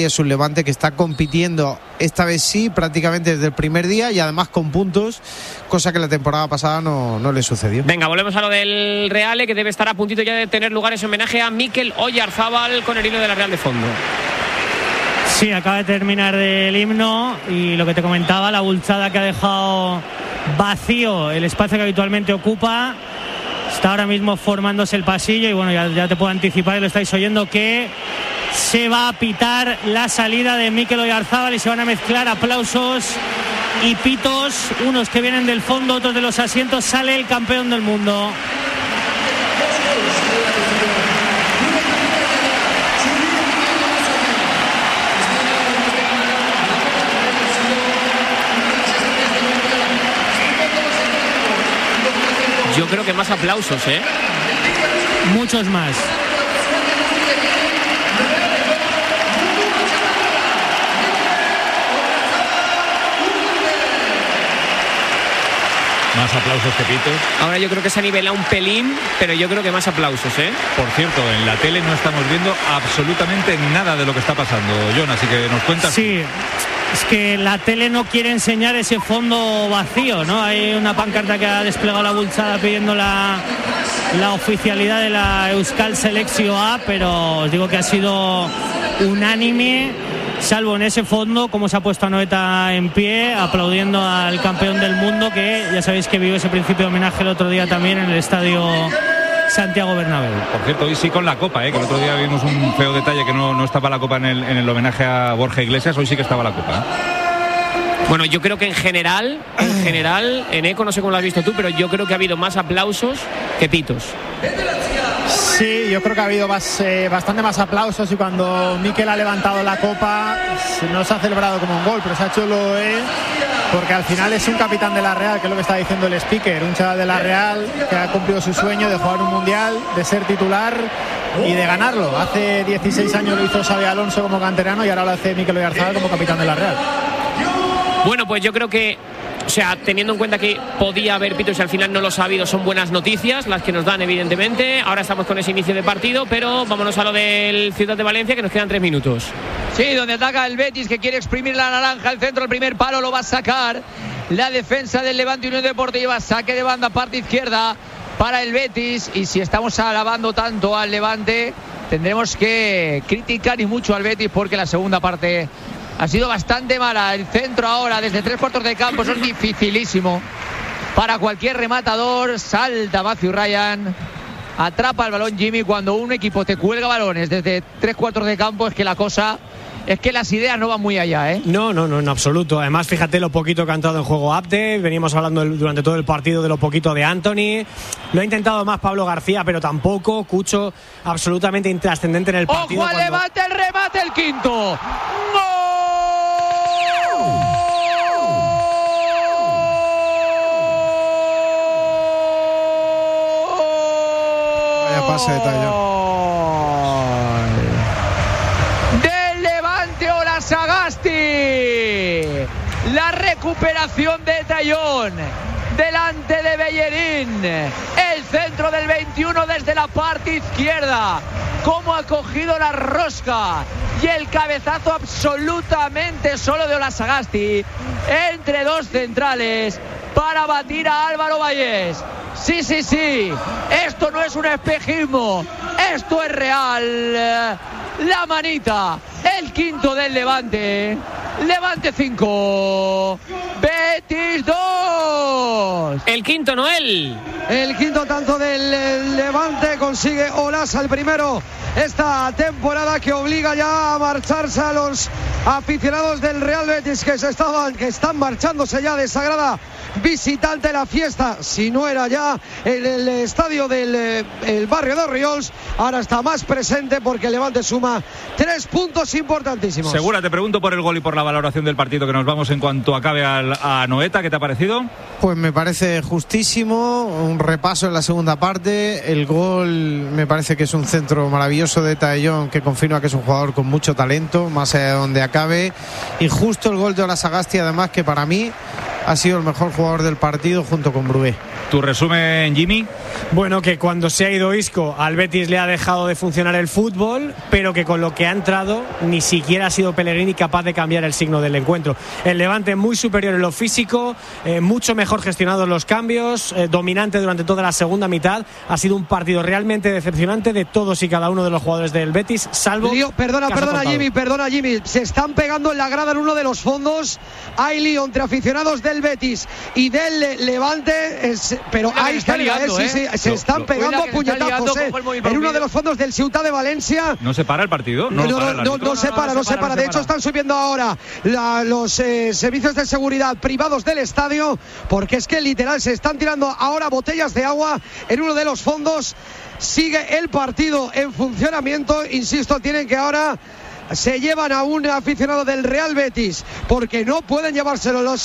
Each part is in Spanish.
Es un Levante que está compitiendo esta vez sí prácticamente desde el primer día y además con puntos, cosa que la temporada pasada no le sucedió. Venga, volvemos a lo del Real, que debe estar a puntito ya de tener lugar ese homenaje a Mikel Oyarzábal con el himno de la Real de fondo. Sí, acaba de terminar el himno y lo que te comentaba, la abultada que ha dejado vacío el espacio que habitualmente ocupa. Está ahora mismo formándose el pasillo y bueno, ya te puedo anticipar, y lo estáis oyendo, que se va a pitar la salida de Mikel Oyarzábal y se van a mezclar aplausos y pitos, unos que vienen del fondo, otros de los asientos. Sale el campeón del mundo. Yo creo que más aplausos, Muchos más. Más aplausos que pitos. Ahora yo creo que se ha nivelado un pelín, pero yo creo que más aplausos, Por cierto, en la tele no estamos viendo absolutamente nada de lo que está pasando, John, así que nos cuentas. Sí, es que la tele no quiere enseñar ese fondo vacío, ¿no? Hay una pancarta que ha desplegado la Bultzada pidiendo la oficialidad de la Euskal Selekzio A, pero os digo que ha sido unánime, salvo en ese fondo, como se ha puesto Anoeta en pie, aplaudiendo al campeón del mundo, que ya sabéis que vivió ese principio de homenaje el otro día también en el estadio Santiago Bernabéu. Por cierto, hoy sí con la copa, que el otro día vimos un feo detalle que no estaba la copa en el homenaje a Borja Iglesias. Hoy sí que estaba la copa. Bueno, yo creo que en general, en Eco, no sé cómo lo has visto tú, pero yo creo que ha habido más aplausos que pitos. Sí, yo creo que ha habido bastante más aplausos, y cuando Mikel ha levantado la copa no se ha celebrado como un gol, pero se ha hecho lo porque al final es un capitán de la Real, que es lo que está diciendo el speaker, un chaval de la Real que ha cumplido su sueño de jugar un mundial, de ser titular y de ganarlo. Hace 16 años lo hizo Xabi Alonso como canterano y ahora lo hace Mikel Oyarzábal como capitán de la Real. Bueno, pues yo creo que, o sea, teniendo en cuenta que podía haber pitos y al final no los ha habido, son buenas noticias las que nos dan, evidentemente. Ahora estamos con ese inicio de partido, pero vámonos a lo del Ciudad de Valencia, que nos quedan 3 minutos. Sí, donde ataca el Betis, que quiere exprimir la naranja. El centro, el primer palo lo va a sacar la defensa del Levante Unión Deportiva. Saque de banda, parte izquierda para el Betis. Y si estamos alabando tanto al Levante, tendremos que criticar y mucho al Betis, porque la segunda parte ha sido bastante mala. El centro ahora desde 3/4 de campo, eso es dificilísimo para cualquier rematador. Salta Matthew Ryan, atrapa el balón Jimmy. Cuando un equipo te cuelga balones desde 3/4 de campo, es que la cosa, es que las ideas no van muy allá, No, en absoluto. Además, fíjate lo poquito que ha entrado en juego Abde. Veníamos hablando durante todo el partido de lo poquito de Anthony. Lo ha intentado más Pablo García, pero tampoco. Cucho, absolutamente intrascendente en el partido. ¡Ojo al Levante! El remate, el quinto. ¡Gol! Vaya pase de Tallón. Del Levante, Sagasti. La recuperación de Tallón delante de Bellerín. El centro del 21 desde la parte izquierda. Cómo ha cogido la rosca y el cabezazo absolutamente solo de Sagasti entre dos centrales para batir a Álvaro Vallés. Sí. Esto no es un espejismo, esto es real. La manita, el quinto del Levante. Levante 5, Betis 2. El quinto, Noel. El quinto tanto del Levante, consigue Olasa el primero esta temporada, que obliga ya a marcharse a los aficionados del Real Betis, que están marchándose ya de Sagrada visitante. La fiesta, si no era ya en el estadio del el barrio de Orriols, ahora está más presente, porque el Levante suma 3 puntos importantísimos. Segura, te pregunto por el gol y por la valoración del partido, que nos vamos en cuanto acabe a Noeta. ¿Qué te ha parecido? Pues me parece justísimo, un repaso en la segunda parte. El gol me parece que es un centro maravilloso de Tallón, que confirma que es un jugador con mucho talento, más allá de donde acabe. Y justo el gol de Sagasti, además, que para mí ha sido el mejor jugador del partido junto con Brué. ¿Tu resumen, Jimmy? Bueno, que cuando se ha ido Isco, al Betis le ha dejado de funcionar el fútbol, pero que con lo que ha entrado ni siquiera ha sido Pellegrini capaz de cambiar el signo del encuentro. El Levante muy superior en lo físico, mucho mejor gestionados los cambios, dominante durante toda la segunda mitad. Ha sido un partido realmente decepcionante de todos y cada uno de los jugadores del Betis, salvo... Perdona Jimmy, se están pegando en la grada en uno de los fondos. Hay lío entre aficionados del Betis y del Levante, pero hay se están pegando puñetazos en uno de los fondos del Ciutat de Valencia. ¿No se para el partido? No se para. De hecho, están subiendo ahora los servicios de seguridad privados del estadio, porque es que literal se están tirando ahora botellas de agua en uno de los fondos. Sigue el partido en funcionamiento, insisto, tienen que ahora... Se llevan a un aficionado del Real Betis porque no pueden llevárselo los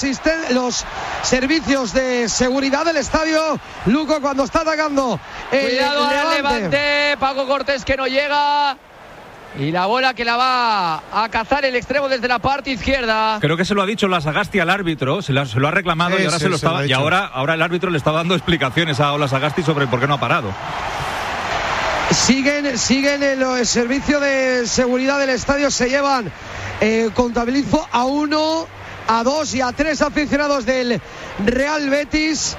servicios de seguridad del estadio. Luco, cuando está atacando el Levante, Paco Cortés que no llega. Y la bola que la va a cazar el extremo desde la parte izquierda. Creo que se lo ha dicho Lasagasti al árbitro, se lo ha reclamado y ahora se lo estaba. Y ahora el árbitro le está dando explicaciones a Lasagasti sobre por qué no ha parado. Siguen el servicio de seguridad del estadio, se llevan, contabilizo a 1, a 2 y a 3 aficionados del Real Betis.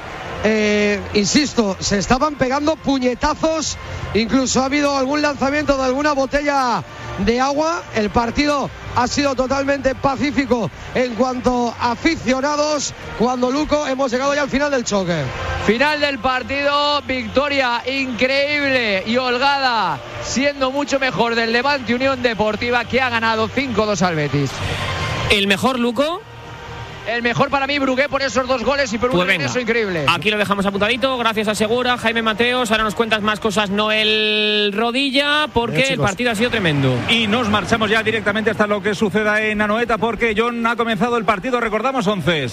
Insisto, se estaban pegando puñetazos, incluso ha habido algún lanzamiento de alguna botella de agua. El partido ha sido totalmente pacífico en cuanto a aficionados. Cuando, Luco, hemos llegado ya al final del choque. Final del partido, victoria increíble y holgada, siendo mucho mejor del Levante Unión Deportiva, que ha ganado 5-2 al Betis. ¿El mejor, Luco? El mejor para mí, Brugué, por esos 2 goles y por un regreso increíble. Aquí lo dejamos apuntadito, gracias a Segura, Jaime Mateos. Ahora nos cuentas más cosas, Noel Rodilla, porque el partido ha sido tremendo. Y nos marchamos ya directamente hasta lo que suceda en Anoeta, porque John, ha comenzado el partido, recordamos 11.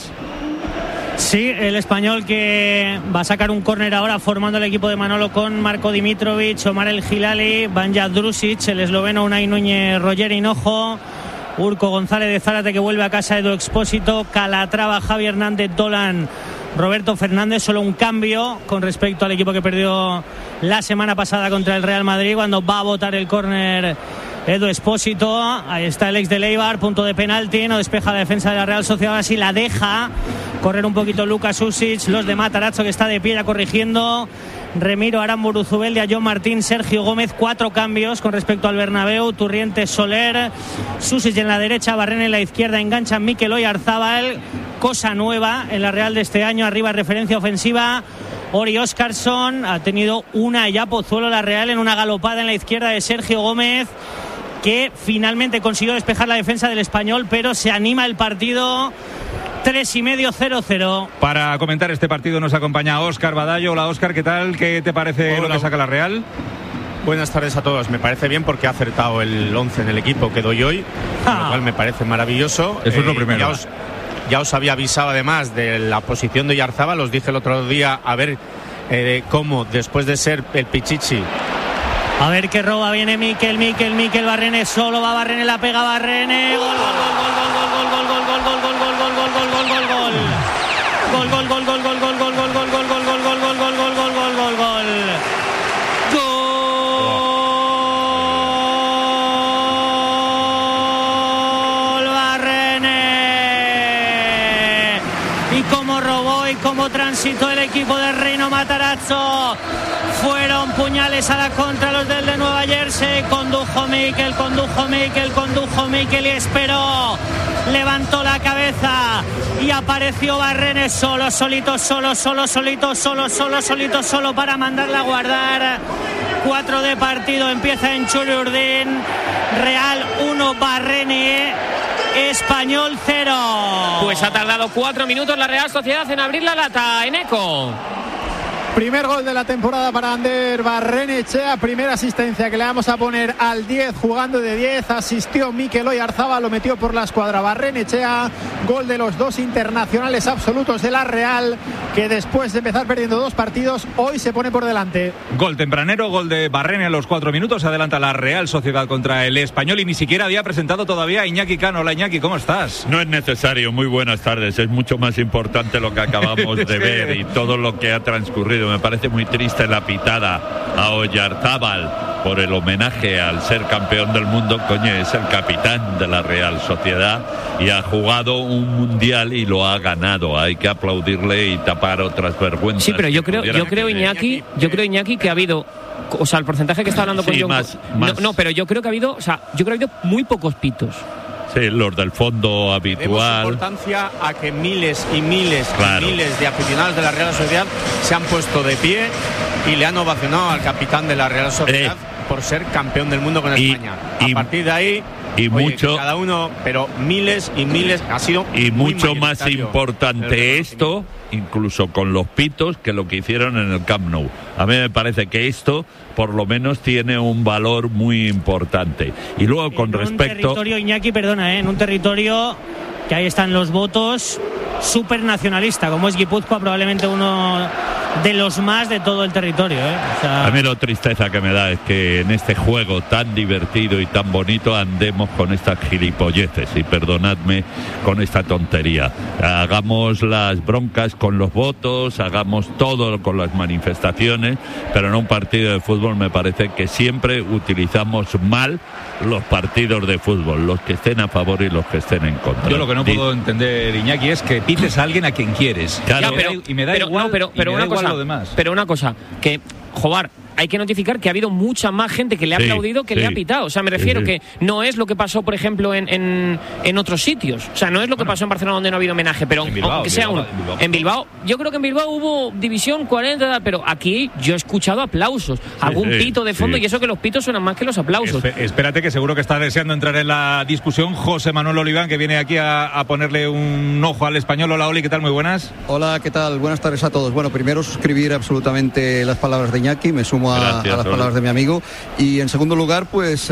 Sí, el Español que va a sacar un córner ahora formando el equipo de Manolo con Marco Dimitrovic, Omar El Hilali, Banja Drusic, el esloveno Unai Núñez, Roger Hinojo, Urco González de Zárate que vuelve a casa, Edu Expósito, Calatrava, Javi Hernández, Dolan, Roberto Fernández. Solo un cambio con respecto al equipo que perdió la semana pasada contra el Real Madrid, cuando va a botar el córner Edu Expósito. Ahí está el ex de Eibar, punto de penalti, no despeja la defensa de la Real Sociedad, así la deja correr un poquito Lucas Usic, los de Matarazzo que está de pie ya corrigiendo, Remiro, Aramburu, Zubeldia, John Martín, Sergio Gómez. 4 cambios con respecto al Bernabéu. Turrientes, Soler, Susic en la derecha, Barrena en la izquierda, enganchan Mikel Oyarzábal, cosa nueva en la Real de este año. Arriba referencia ofensiva Ori Óscarsson, ha tenido una ya Pozuelo la Real en una galopada en la izquierda de Sergio Gómez, que finalmente consiguió despejar la defensa del Español, pero se anima el partido. 3,5, 0-0. Para comentar este partido nos acompaña Óscar Badallo. Hola Óscar, ¿qué tal? ¿Qué te parece lo que saca la Real? Buenas tardes a todos. Me parece bien porque ha acertado el 11 en el equipo que doy hoy, lo cual me parece maravilloso. Eso es lo primero. Ya os había avisado además de la posición de Oyarzábal. Os dije el otro día a ver cómo después de ser el Pichichi. A ver qué roba, viene Mikel, Barrene, solo va Barrene, la pega Barrene, gol. Barrene. Y cómo robó y cómo transitó el equipo de Reino Matarazzo. Fueron puñales a la contra los del de Nueva Jersey. Condujo Mikel y esperó. Levantó la cabeza y apareció Barrene solo para mandarla a guardar. 4 de partido, empieza en Churiurdin. Real 1, Barrene, Español 0. Pues ha tardado 4 minutos la Real Sociedad en abrir la lata, en Eco. Primer gol de la temporada para Ander Barrenechea, primera asistencia que le vamos a poner al 10, jugando de 10, asistió Mikel Oyarzabal, lo metió por la escuadra Barrenechea, gol de los dos internacionales absolutos de la Real, que después de empezar perdiendo 2 partidos, hoy se pone por delante. Gol tempranero, gol de Barrene a los 4 minutos, adelanta la Real Sociedad contra el Español y ni siquiera había presentado todavía a Iñaki Cano. Hola Iñaki, ¿cómo estás? No es necesario, muy buenas tardes, es mucho más importante lo que acabamos de ver y todo lo que ha transcurrido. Me parece muy triste la pitada a Oyarzabal por el homenaje al ser campeón del mundo. Coño, es el capitán de la Real Sociedad y ha jugado un mundial y lo ha ganado. Hay que aplaudirle y tapar otras vergüenzas. Sí, pero yo creo Iñaki, que ha habido, o sea, el porcentaje que está hablando con John, no, pero yo creo que ha habido muy pocos pitos. Sí, los del fondo habitual. Demos importancia a que miles y miles y miles de aficionados de la Real Sociedad se han puesto de pie y le han ovacionado al capitán de la Real Sociedad por ser campeón del mundo con España. A partir de ahí, mucho, cada uno, pero miles y miles, ha sido y mucho más importante esto, incluso con los pitos, que lo que hicieron en el Camp Nou. A mí me parece que esto por lo menos tiene un valor muy importante. Y luego con respecto... En un territorio, Iñaki, perdona, en un territorio que ahí están los votos, súper nacionalista, como es Guipúzcoa, probablemente uno de los más de todo el territorio, O sea... A mí la tristeza que me da es que en este juego tan divertido y tan bonito andemos con estas gilipolleces, y perdonadme, con esta tontería. Hagamos las broncas con los votos, hagamos todo con las manifestaciones, pero en un partido de fútbol me parece que siempre utilizamos mal los partidos de fútbol, los que estén a favor y los que estén en contra. Yo lo que no puedo entender, Iñaki, es que pites a alguien a quien quieres. Claro, y me da igual, pero una cosa, lo demás. Pero una cosa, que, Jobar, hay que notificar que ha habido mucha más gente que le ha aplaudido que le ha pitado. O sea, me refiero que no es lo que pasó, por ejemplo, en otros sitios. O sea, no es lo que pasó en Barcelona, donde no ha habido homenaje, pero aunque sea uno. En Bilbao, yo creo que en Bilbao hubo división 40, pero aquí yo he escuchado aplausos, algún pito de fondo, y eso que los pitos suenan más que los aplausos. Espérate, que seguro que está deseando entrar en la discusión José Manuel Oliván, que viene aquí a ponerle un ojo al Español. Hola, Oli, ¿qué tal? Muy buenas. Hola, ¿qué tal? Buenas tardes a todos. Bueno, primero suscribir absolutamente las palabras de Iñaki, me sumo a las palabras de mi amigo, y en segundo lugar, pues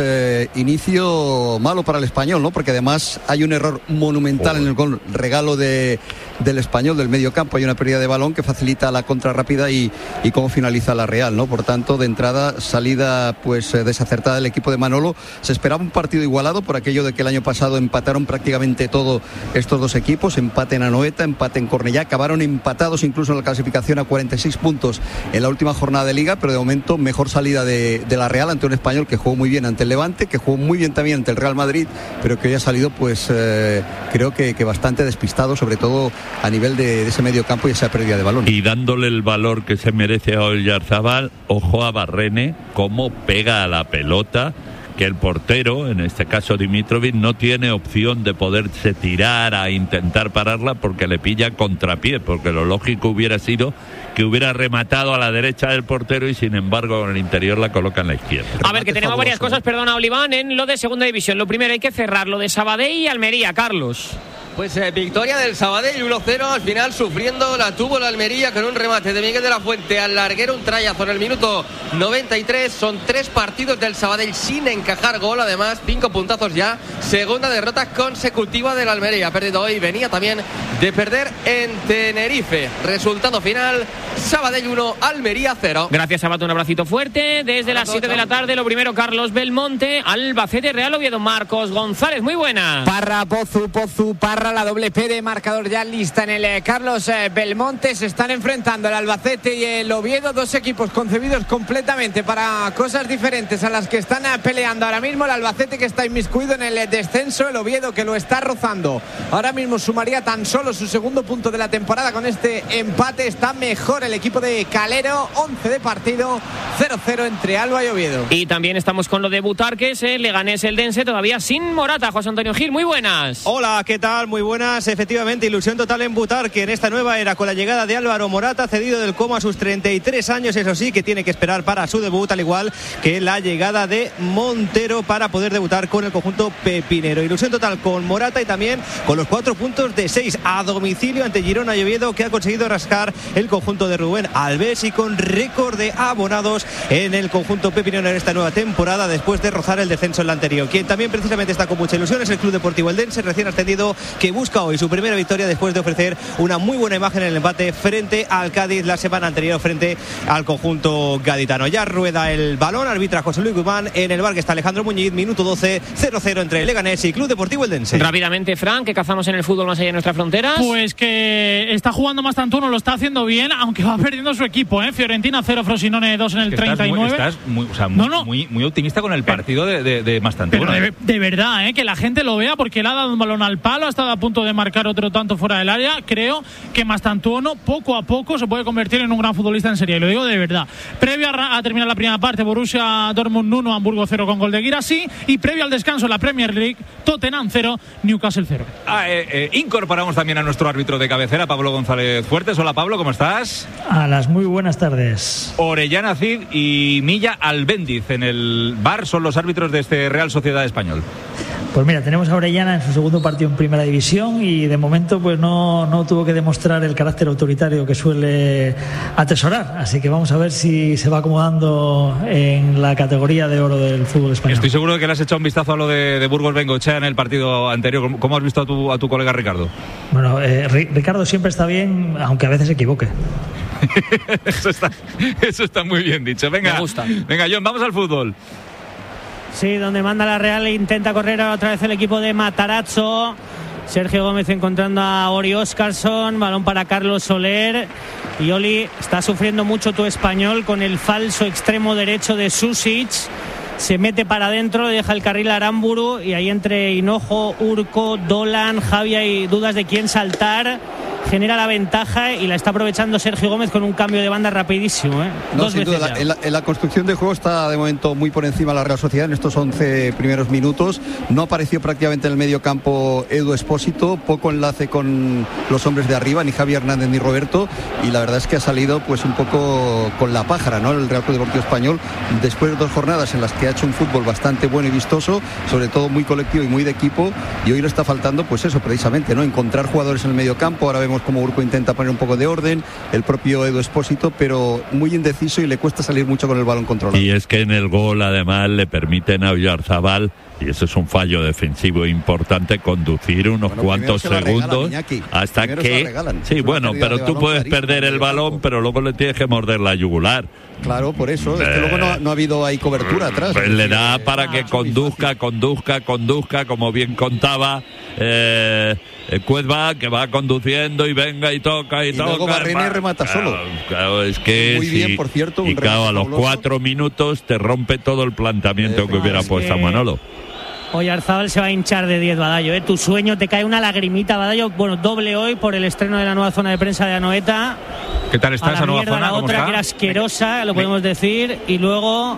inicio malo para el Español, ¿no? Porque además hay un error monumental en el gol, regalo del Español del medio campo. Hay una pérdida de balón que facilita la contra rápida y cómo finaliza la Real, ¿no? Por tanto, de entrada, salida pues desacertada del equipo de Manolo. Se esperaba un partido igualado por aquello de que el año pasado empataron prácticamente todo estos dos equipos, empate en Anoeta, empate en Cornellá, acabaron empatados incluso en la clasificación a 46 puntos en la última jornada de Liga, pero de momento mejor salida de la Real ante un Español que jugó muy bien ante el Levante, que jugó muy bien también ante el Real Madrid, pero que hoy ha salido pues creo que bastante despistado, sobre todo a nivel de ese medio campo y esa pérdida de balón. Y dándole el valor que se merece a Oyarzabal, ojo a Barrene, cómo pega a la pelota, que el portero, en este caso Dimitrovic, no tiene opción de poderse tirar a intentar pararla porque le pilla contrapié, porque lo lógico hubiera sido que hubiera rematado a la derecha del portero y sin embargo en el interior la coloca en la izquierda. A ver, que tenemos varias cosas, perdona, Oliván, en lo de segunda división. Lo primero, hay que cerrar lo de Sabadell y Almería, Carlos. Pues victoria del Sabadell 1-0, al final sufriendo la tuvo la Almería con un remate de Miguel de la Fuente al larguero, un trayazo en el minuto 93. Son 3 partidos del Sabadell sin encajar gol, además 5 puntazos ya, segunda derrota consecutiva de la Almería. Ha perdido hoy, venía también de perder en Tenerife. Resultado final, Sabadell 1, Almería 0. Gracias, Sabato, un abracito fuerte. Desde las 7 de la tarde, lo primero, Carlos Belmonte, Albacete, Real Oviedo, Marcos González, muy buena. Parra, Pozu, Parra, la doble P de marcador ya lista en el Carlos Belmonte. Se están enfrentando el Albacete y el Oviedo, dos equipos concebidos completamente para cosas diferentes a las que están peleando ahora mismo. El Albacete, que está inmiscuido en el descenso, el Oviedo, que lo está rozando. Ahora mismo sumaría tan solo su segundo punto de la temporada con este empate. Está mejor el equipo de Calero, 11 de partido, 0-0 entre Alba y Oviedo. Y también estamos con lo de Butarques, Leganés Eldense, todavía sin Morata. José Antonio Gil, muy buenas. Hola, ¿qué tal? Muy buenas. Efectivamente, ilusión total en Butarque en esta nueva era con la llegada de Álvaro Morata, cedido del Como a sus 33 años, eso sí, que tiene que esperar para su debut, al igual que la llegada de Montero para poder debutar con el conjunto pepino. Pinero. Ilusión total con Morata y también con los 4 puntos de 6 a domicilio ante Girona y Oviedo, que ha conseguido rascar el conjunto de Rubén Alves, y con récord de abonados en el conjunto pepinero en esta nueva temporada, después de rozar el descenso en la anterior. Quien también precisamente está con mucha ilusión es el Club Deportivo Eldense, recién ascendido, que busca hoy su primera victoria después de ofrecer una muy buena imagen en el empate frente al Cádiz la semana anterior frente al conjunto gaditano. Ya rueda el balón, arbitra José Luis Guzmán, en el bar que está Alejandro Muñiz, minuto 12, 0-0 entre Leganés y Club Deportivo Eldense. Rápidamente, Fran, ¿qué cazamos en el fútbol más allá de nuestras fronteras? Pues que está jugando Mastantuono, lo está haciendo bien, aunque va perdiendo su equipo, Fiorentina 0, Frosinone 2 en el 39. Estás muy optimista con el partido de Mastantuono. De verdad, que la gente lo vea, porque le ha dado un balón al palo, ha estado a punto de marcar otro tanto fuera del área. Creo que Mastantuono poco a poco se puede convertir en un gran futbolista en serie, y lo digo de verdad. Previo a terminar la primera parte, Borussia Dortmund 1, Hamburgo 0 con gol de Guirassy, y previo al descanso la Premier League, Tottenham 0, Newcastle 0. Incorporamos también a nuestro árbitro de cabecera, Pablo González Fuertes. Hola, Pablo, ¿cómo estás? A las muy buenas tardes. Orellana Cid y Milla Albéndiz en el VAR son los árbitros de este Real Sociedad Español. Pues mira, tenemos a Orellana en su segundo partido en Primera División, y de momento pues no tuvo que demostrar el carácter autoritario que suele atesorar, así que vamos a ver si se va acomodando en la categoría de oro del fútbol español. Estoy seguro de que le has echado un vistazo a lo de Burgos Bengoechea en el partido anterior. ¿Cómo has visto a tu colega Ricardo? Bueno, Ricardo siempre está bien, aunque a veces se equivoque. Eso está muy bien dicho. Venga, me gusta. Venga, John, vamos al fútbol. Sí, donde manda la Real, intenta correr otra vez el equipo de Matarazzo. Sergio Gómez encontrando a Ori Óscarson, balón para Carlos Soler. Y Oli, está sufriendo mucho tu Español con el falso extremo derecho de Susic. Se mete para adentro, deja el carril a Aramburu, y ahí entre Hinojo, Urco, Dolan, Javi, hay dudas de quién saltar. Genera la ventaja y la está aprovechando Sergio Gómez con un cambio de banda rapidísimo. No, sin duda, en la construcción de juego está de momento muy por encima la Real Sociedad en estos 11 primeros minutos. No apareció prácticamente en el medio campo Edu Espósito, poco enlace con los hombres de arriba, ni Javi Hernández ni Roberto, y la verdad es que ha salido pues un poco con la pájara, ¿no? El Real Club Deportivo Español, después de 2 jornadas en las que ha hecho un fútbol bastante bueno y vistoso, sobre todo muy colectivo y muy de equipo, y hoy le está faltando pues eso precisamente, ¿no? Encontrar jugadores en el medio campo. Ahora vemos como Urco intenta poner un poco de orden, el propio Edu Espósito, pero muy indeciso y le cuesta salir mucho con el balón controlado. Y es que en el gol además le permiten a Oyarzabal, y eso es un fallo defensivo importante, conducir unos cuantos segundos hasta que... Sí, bueno, pero tú puedes perder el balón, pero luego le tienes que morder la yugular. Claro, por eso, es que luego no ha habido ahí cobertura atrás. Pues le da para que conduzca, como bien contaba Cuezba, que va conduciendo y venga y toca y toca. Luego Barrena y remata solo. Claro, es que muy bien, por cierto. Y claro, a los 4 minutos te rompe todo el planteamiento que hubiera puesto Manolo. Oyarzabal se va a hinchar de 10, Badallo. Tu sueño, te cae una lagrimita, Badallo. Bueno, doble hoy por el estreno de la nueva zona de prensa de Anoeta. ¿Qué tal está esa nueva zona? La otra está? Que era asquerosa, lo podemos decir. Y luego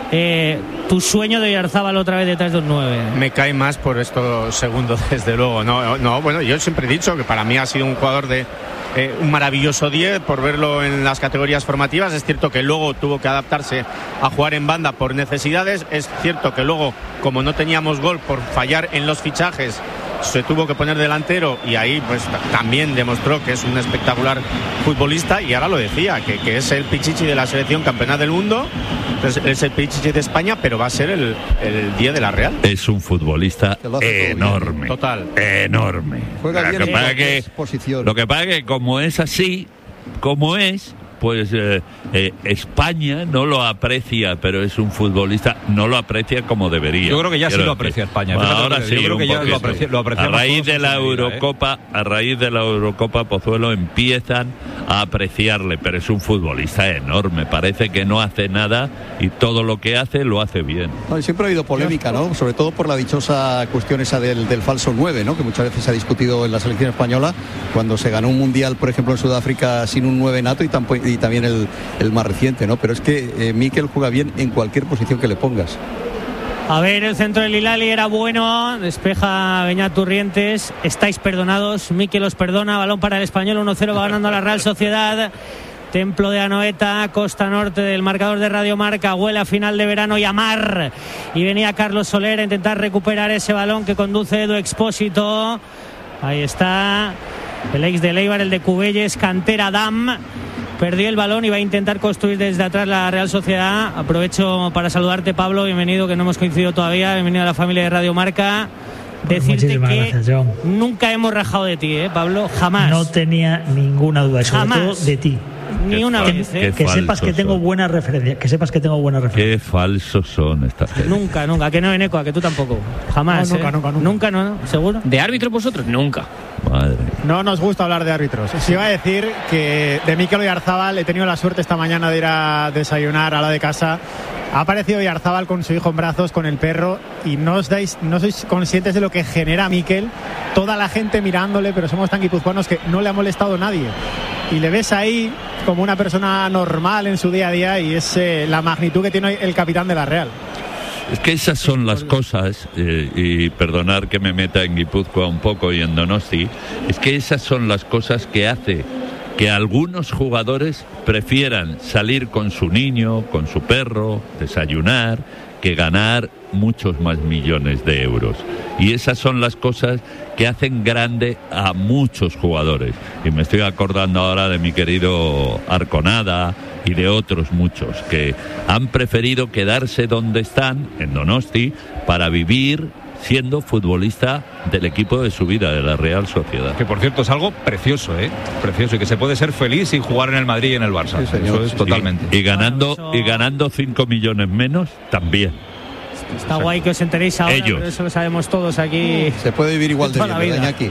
tu sueño de Oyarzabal otra vez detrás de un 9. Me cae más por estos segundos, desde luego. No, bueno, yo siempre he dicho que para mí ha sido un jugador de un maravilloso 10 por verlo en las categorías formativas. Es cierto que luego tuvo que adaptarse a jugar en banda por necesidades. Es cierto que luego, como no teníamos gol por fallar en los fichajes, se tuvo que poner delantero, y ahí pues también demostró que es un espectacular futbolista. Y ahora lo decía, que es el Pichichi de la selección campeona del mundo, es el Pichichi de España, pero va a ser el 10 de la Real. Es un futbolista enorme. Total. Enorme. Juega bien en posición. Lo que pasa es que como es así, pues España no lo aprecia, pero es un futbolista, no lo aprecia como debería. Yo creo que ya sí lo aprecia España. Ahora sí, yo creo que ya lo aprecia. A raíz de la Eurocopa, Pozuelo, empiezan a apreciarle, pero es un futbolista enorme. Parece que no hace nada y todo lo que hace lo hace bien. No, siempre ha habido polémica, ¿no? Sobre todo por la dichosa cuestión esa del falso 9, ¿no? Que muchas veces se ha discutido en la selección española cuando se ganó un mundial, por ejemplo, en Sudáfrica sin un 9 nato, y también el más reciente, ¿no? Pero es que Mikel juega bien en cualquier posición que le pongas. A ver, el centro del Hilali era bueno, despeja Beñat Turrientes, estáis perdonados, Mikel os perdona, balón para el Español, 1-0, va ganando la Real Sociedad. Templo de Anoeta, costa norte del marcador de Radio Marca. Huele a final de verano y a mar. Y venía Carlos Soler a intentar recuperar ese balón que conduce Edu Expósito. Ahí está el ex de Eibar, el de Cubelles, cantera Dam. Perdió el balón y va a intentar construir desde atrás la Real Sociedad. Aprovecho para saludarte, Pablo. Bienvenido, que no hemos coincidido todavía. Bienvenido a la familia de Radio Marca. Decirte que gracias, nunca hemos rajado de ti, Pablo. Jamás. No tenía ninguna duda, sobre todo de ti. Ni una vez, que sepas que tengo buena referencia. Qué falsos son estas gente. Nunca, que no, Eneco, a que tú tampoco. Jamás. Nunca, ¿no? ¿Seguro? ¿De árbitros vosotros? Nunca. Madre. No nos gusta hablar de árbitros. Si iba a decir que de Mikel Oyarzabal he tenido la suerte esta mañana de ir a desayunar a la de casa. Ha aparecido Oyarzabal con su hijo en brazos, con el perro, y no sois conscientes de lo que genera Mikel. Toda la gente mirándole, pero somos tan guipuzcoanos que no le ha molestado nadie. Y le ves ahí como una persona normal en su día a día, y es la magnitud que tiene el capitán de la Real. Es que esas son las cosas, y perdonar que me meta en Guipúzcoa un poco y en Donosti, es que esas son las cosas que hace que algunos jugadores prefieran salir con su niño, con su perro, desayunar, que ganar muchos más millones de euros. Y esas son las cosas que hacen grande a muchos jugadores. Y me estoy acordando ahora de mi querido Arconada y de otros muchos que han preferido quedarse donde están, en Donosti, para vivir siendo futbolista del equipo de su vida, de la Real Sociedad. Que por cierto es algo precioso, precioso, y que se puede ser feliz sin jugar en el Madrid y en el Barça. Sí, eso es totalmente. Y ganando 5 millones menos también. Está guay que os enteréis ahora, pero eso lo sabemos todos aquí. Se puede vivir igual de bien, ¿verdad, Iñaki?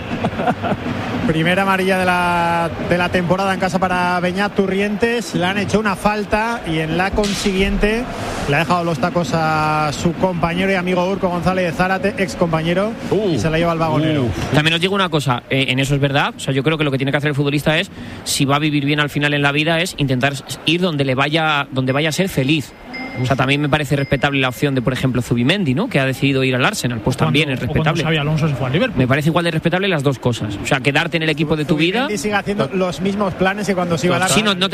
Primera amarilla de la temporada en casa para Beñat Turrientes. Le han hecho una falta y en la consiguiente le ha dejado los tacos a su compañero y amigo Urco González de Zárate, ex compañero, y se la lleva al vagonero. También os digo una cosa, en eso es verdad. O sea, yo creo que lo que tiene que hacer el futbolista es, si va a vivir bien al final en la vida, es intentar ir donde vaya a ser feliz. O sea, también me parece respetable la opción de, por ejemplo, Zubimendi, ¿no? Que ha decidido ir al Arsenal. Pues también es respetable. Xabi Alonso se fue al Liverpool. Me parece igual de respetable las dos cosas. O sea, quedarte en el equipo de tu vida. Zubimendi sigue haciendo los mismos planes que cuando se iba al Arsenal. Sí, no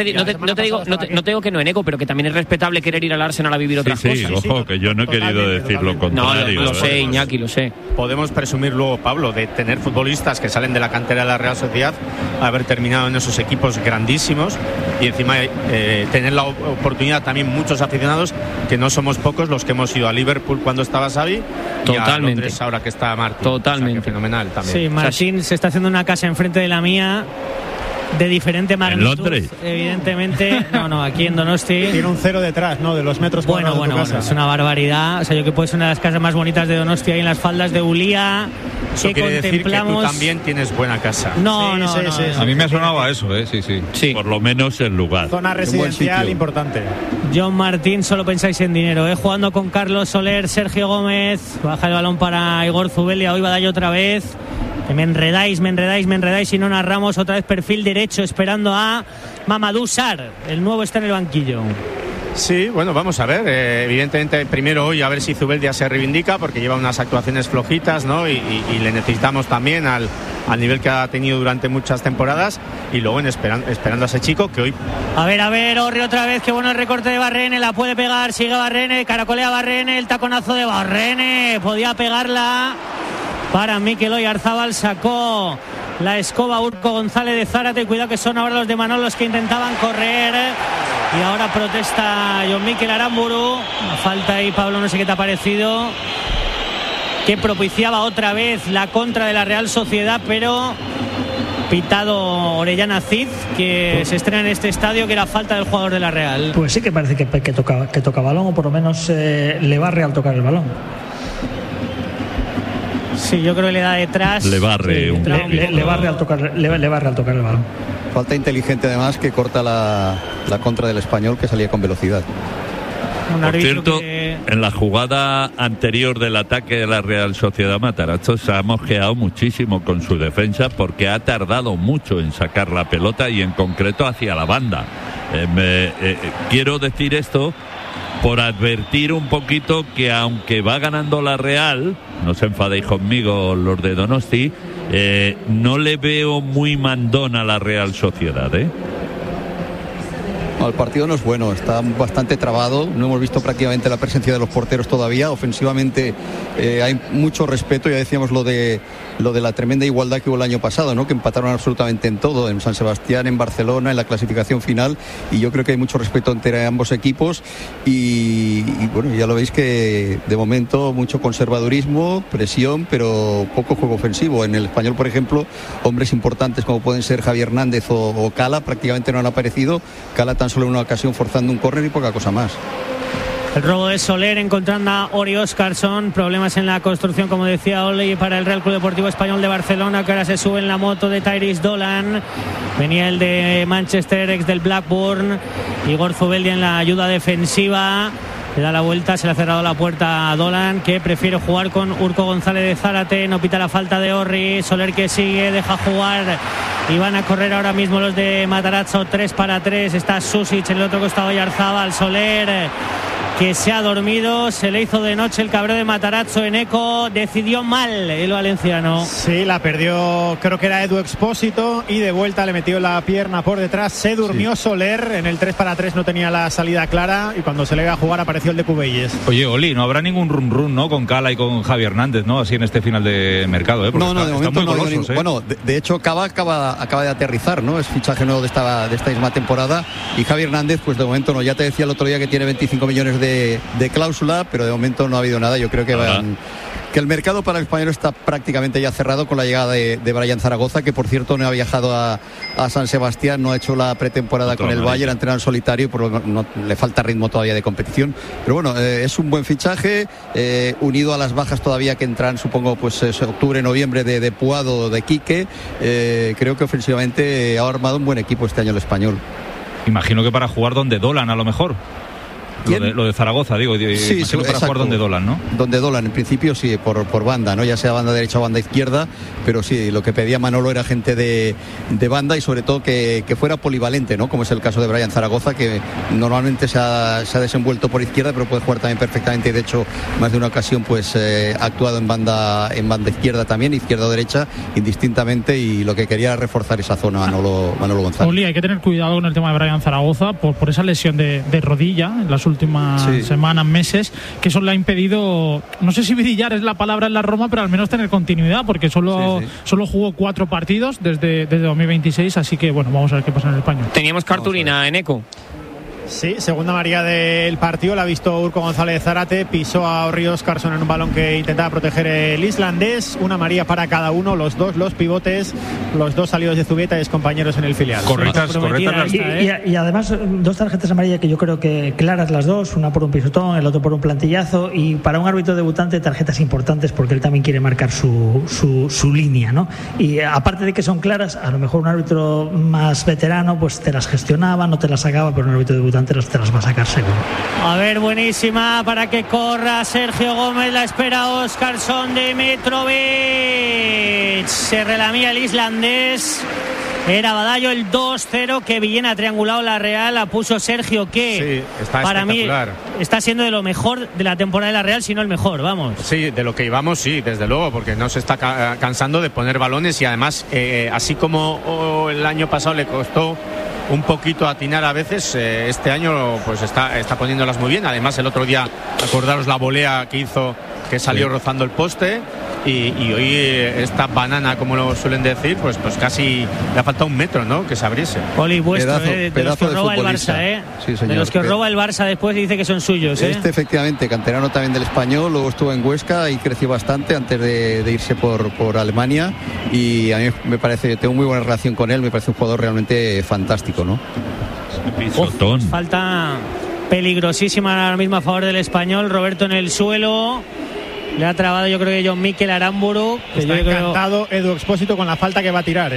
te digo que no, Eneco, pero que también es respetable querer ir al Arsenal a vivir otras cosas. Sí, ojo, que yo no he querido decir lo contrario. No, lo sé, Iñaki, lo sé. Podemos presumir luego, Pablo, de tener futbolistas que salen de la cantera de la Real Sociedad, haber terminado en esos equipos grandísimos, y encima tener la oportunidad también muchos aficionados, que no somos pocos los que hemos ido a Liverpool cuando estaba Xavi. Totalmente. Y a Londres ahora que está Martín. Totalmente. O sea, fenomenal también. Sí, Martín se está haciendo una casa enfrente de la mía, de diferente magnitud. ¿En Londres? Evidentemente. No, aquí en Donosti. Tiene un cero detrás, ¿no? De los metros cuadrados de tu casa. Es una barbaridad. O sea, yo que puedo ser una de las casas más bonitas de Donosti, ahí en las faldas de Ulía. Eso que quiere decir que tú contemplamos. también tienes buena casa. No. A mí me ha sonado a eso, sí. Por lo menos el lugar. Zona residencial importante. John Martín, solo pensáis en dinero, jugando con Carlos Soler, Sergio Gómez, baja el balón para Igor Zubelia, hoy va a dar otra vez. Me enredáis y no narramos. Otra vez perfil derecho esperando a Mamadou Sarr. El nuevo está en el banquillo. Sí, bueno, vamos a ver. Evidentemente, primero hoy a ver si Zubeldia se reivindica, porque lleva unas actuaciones flojitas, ¿no? Y le necesitamos también al nivel que ha tenido durante muchas temporadas. Y luego esperando a ese chico que hoy... A ver, Orri otra vez. Qué bueno el recorte de Barrene. La puede pegar, sigue Barrene. Caracolea Barrene. El taconazo de Barrene. Podía pegarla para Mikel Oyarzabal. Sacó la escoba Urco González de Zárate. Cuidado que son ahora los de Manol los que intentaban correr. Y ahora protesta John Mikel Aramburu. Una falta ahí, Pablo, no sé qué te ha parecido, que propiciaba otra vez la contra de la Real Sociedad, pero pitado Orellana Cid, que se estrena en este estadio, que era falta del jugador de la Real. Pues sí que parece que toca balón, o por lo menos le barre al tocar el balón. Sí, yo creo que le da detrás. Le barre le barre al tocar el balón. Falta inteligente además, que corta la contra del Español, que salía con velocidad. Por cierto, en la jugada anterior del ataque de la Real Sociedad, Matarazzo se ha mosqueado muchísimo con su defensa, porque ha tardado mucho en sacar la pelota, y en concreto hacia la banda. Quiero decir esto por advertir un poquito que, aunque va ganando la Real, no se enfadéis conmigo los de Donosti, no le veo muy mandón a la Real Sociedad, No, el partido no es bueno, está bastante trabado, no hemos visto prácticamente la presencia de los porteros todavía, ofensivamente hay mucho respeto, ya decíamos lo de la tremenda igualdad que hubo el año pasado, ¿no? Que empataron absolutamente en todo, en San Sebastián, en Barcelona, en la clasificación final, y yo creo que hay mucho respeto entre ambos equipos y bueno, ya lo veis que de momento mucho conservadurismo, presión, pero poco juego ofensivo. En el Español, por ejemplo, hombres importantes como pueden ser Javi Hernández o Cala prácticamente no han aparecido, Cala tan solo en una ocasión forzando un córner y poca cosa más. El robo de Soler encontrando a Ori Óscarson, problemas en la construcción, como decía Oli, para el Real Club Deportivo Español de Barcelona, que ahora se sube en la moto de Tyrese Dolan. Venía el de Manchester, ex del Blackburn. Igor Zubeldia en la ayuda defensiva. Le da la vuelta, se le ha cerrado la puerta a Dolan, que prefiere jugar con Urco González de Zárate. No pita la falta de Orri. Soler que sigue, deja jugar. Y van a correr ahora mismo los de Matarazzo, 3-3. Está Susic en el otro costado y Arzábal. Soler, que se ha dormido, se le hizo de noche el cabreo de Matarazzo en Eco, decidió mal el valenciano. Sí, la perdió, creo que era Edu Expósito, y de vuelta le metió la pierna por detrás, se durmió Soler, en el 3-3 no tenía la salida clara, y cuando se le iba a jugar apareció el de Cubelles. Oye, Oli, no habrá ningún run, ¿no? Con Cala y con Javi Hernández, ¿no? Así en este final de mercado, ¿eh? Porque de momento muy no ha golosos, ¿eh? Bueno, de hecho acaba de aterrizar, ¿no? Es fichaje nuevo de esta misma temporada, y Javi Hernández, pues de momento no, ya te decía el otro día que tiene 25 millones de cláusula, pero de momento no ha habido nada. Yo creo que el mercado para el español está prácticamente ya cerrado con la llegada de Brian Zaragoza, que por cierto no ha viajado a San Sebastián, no ha hecho la pretemporada con el Bayern, ha entrenado en solitario, por lo que no le falta ritmo todavía de competición, pero bueno, es un buen fichaje, unido a las bajas todavía que entran, supongo, pues octubre, noviembre de Puado, de Quique. Creo que ofensivamente ha armado un buen equipo este año el español. Imagino que para jugar donde Dolan, a lo mejor. Lo de Zaragoza, digo, sí, para jugar donde Dolan, ¿no? Donde Dolan, en principio sí, por banda, ¿no? Ya sea banda derecha o banda izquierda, pero sí, lo que pedía Manolo era gente de banda y sobre todo que fuera polivalente, ¿no? Como es el caso de Brian Zaragoza, que normalmente se ha desenvuelto por izquierda, pero puede jugar también perfectamente, y de hecho, más de una ocasión, pues ha actuado en banda izquierda también, izquierda o derecha, indistintamente, y lo que quería era reforzar esa zona Manolo González. Oli, hay que tener cuidado con el tema de Brian Zaragoza por esa lesión de rodilla en las últimas semanas, meses, que eso le ha impedido, no sé si brillar es la palabra en la Roma, pero al menos tener continuidad, porque solo jugó 4 partidos desde 2026, así que bueno, vamos a ver qué pasa en el Español. Teníamos cartulina en Eco. Sí, segunda amarilla del partido, la ha visto Urco González Zárate, pisó a Ori Óscarson en un balón que intentaba proteger el islandés, una amarilla para cada uno, los pivotes, los dos salidos de Zubieta y es compañeros en el filial. Correctas. Y además 2 tarjetas amarillas que yo creo que claras las dos, una por un pisotón, el otro por un plantillazo, y para un árbitro debutante tarjetas importantes porque él también quiere marcar su línea, ¿no? Y aparte de que son claras, a lo mejor un árbitro más veterano pues te las gestionaba, no te las sacaba, pero un árbitro debutante te las va a sacar seguro. A ver, buenísima para que corra Sergio Gómez, la espera Óscarson, Dimitrovic, se relamía el islandés. Era Badallo el 2-0 que Villena ha triangulado la Real, la puso Sergio, que para mí está siendo de lo mejor de la temporada de la Real, si no el mejor, vamos. Sí, de lo que íbamos, sí, desde luego, porque no se está cansando de poner balones y además, así como el año pasado le costó un poquito atinar a veces, este año pues está poniéndolas muy bien. Además el otro día, acordaros la volea que hizo, que salió rozando el poste, y hoy esta banana, como lo suelen decir, pues casi le ha faltado 1 metro, ¿no? Que se abriese. Oli, vuestro, de los que roba el Barça, Sí, señor. De los que roba el Barça después y dice que son suyos, efectivamente, canterano también del Español, luego estuvo en Huesca y creció bastante antes de irse por Alemania, y a mí me parece, tengo muy buena relación con él, me parece un jugador realmente fantástico, ¿no? Falta peligrosísima ahora mismo a favor del Español. Roberto en el suelo, le ha trabado, yo creo que John Mikel Aramburu, que está encantado Edu Expósito con la falta que va a tirar,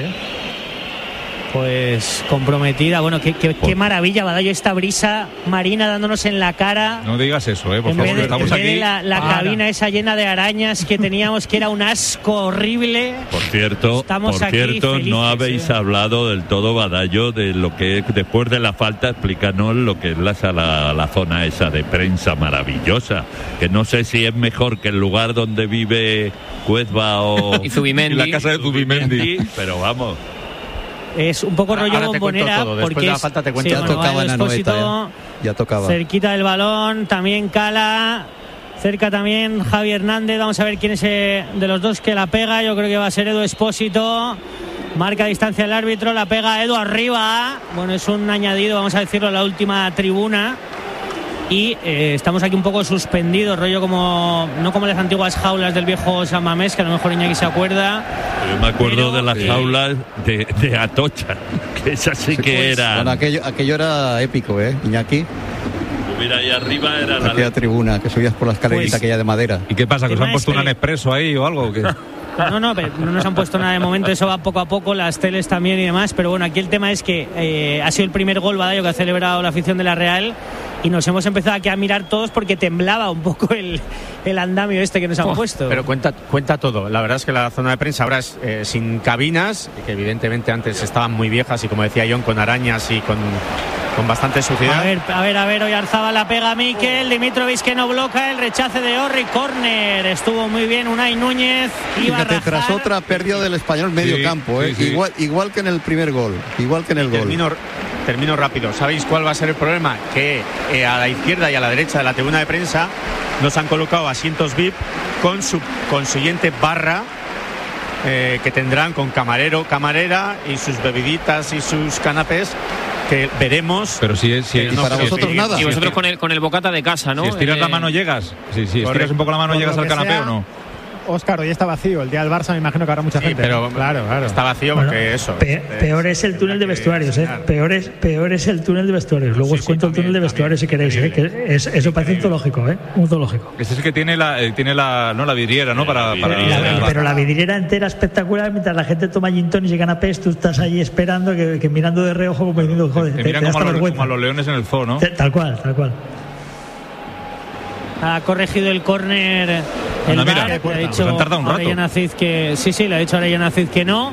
pues comprometida. Bueno, qué maravilla, Badallo, esta brisa marina dándonos en la cara. No digas eso, por favor, estamos aquí. La cabina esa llena de arañas que teníamos, que era un asco horrible. Por cierto, felices, no habéis hablado del todo, Badallo, de lo que después de la falta, explícanos lo que es la zona esa de prensa maravillosa, que no sé si es mejor que el lugar donde vive Cuezba o y Zubimendi, la casa de Zubimendi, pero vamos. Es un poco rollo bombonera porque la falta te cuento. Ya tocaba en Anoeta, ya tocaba. Cerquita del balón, también Cala, cerca también Javi Hernández. Vamos a ver quién es de los dos que la pega. Yo creo que va a ser Edu Expósito. Marca distancia el árbitro, la pega Edu arriba. Bueno, es un añadido, vamos a decirlo, a la última tribuna. Y estamos aquí un poco suspendidos, rollo como no como las antiguas jaulas del viejo San Mamés, que a lo mejor Iñaki se acuerda. Yo me acuerdo de las jaulas de Atocha, que esa sí que era. Bueno, aquello era épico, Iñaki. Mira, ahí arriba era aquella tribuna que subías por la escalerita aquella de madera. ¿Y qué pasa? ¿Que os han puesto un Nespresso ahí o algo? ¿O qué? No, pero no nos han puesto nada de momento, eso va poco a poco, las teles también y demás, pero bueno, aquí el tema es que ha sido el primer gol, Badallo, que ha celebrado la afición de la Real, y nos hemos empezado aquí a mirar todos porque temblaba un poco el andamio este que nos han puesto. Pero cuenta todo. La verdad es que la zona de prensa ahora es sin cabinas, que evidentemente antes estaban muy viejas y, como decía John, con arañas y con bastante suciedad. A ver, Oyarzabal la pega a Mikel, Dimitrovic que no bloca, el rechace de Orri, córner, estuvo muy bien Unai Núñez, fíjate, tras otra pérdida del Español medio campo, sí. Igual que en el primer gol, igual que en el gol. Termino rápido. ¿Sabéis cuál va a ser el problema? Que a la izquierda y a la derecha de la tribuna de prensa nos han colocado asientos VIP con su consiguiente barra que tendrán con camarero, camarera y sus bebiditas y sus canapés, que veremos. Pero si no, para vosotros nada. Y vosotros con el bocata de casa, ¿no? Si estiras la mano llegas. Si estiras un poco la mano llegas al canapé o no. Óscar, hoy está vacío. El día del Barça me imagino que habrá mucha gente. Pero claro. Está vacío porque peor es el túnel de vestuarios, Peor es el túnel de vestuarios. Luego os cuento el túnel de vestuarios si queréis, que eso parece un zoológico, un zoológico. Este es el que tiene la vidriera, ¿no? Pero la vidriera entera espectacular, mientras la gente toma gin tonics y canapés, tú estás allí esperando que mirando de reojo como diciendo, joder, te miran como a los leones en el zoo, ¿no? Tal cual. Ha corregido el córner el VAR, le ha dicho Orellana Cid que le ha dicho Orellana Cid que no,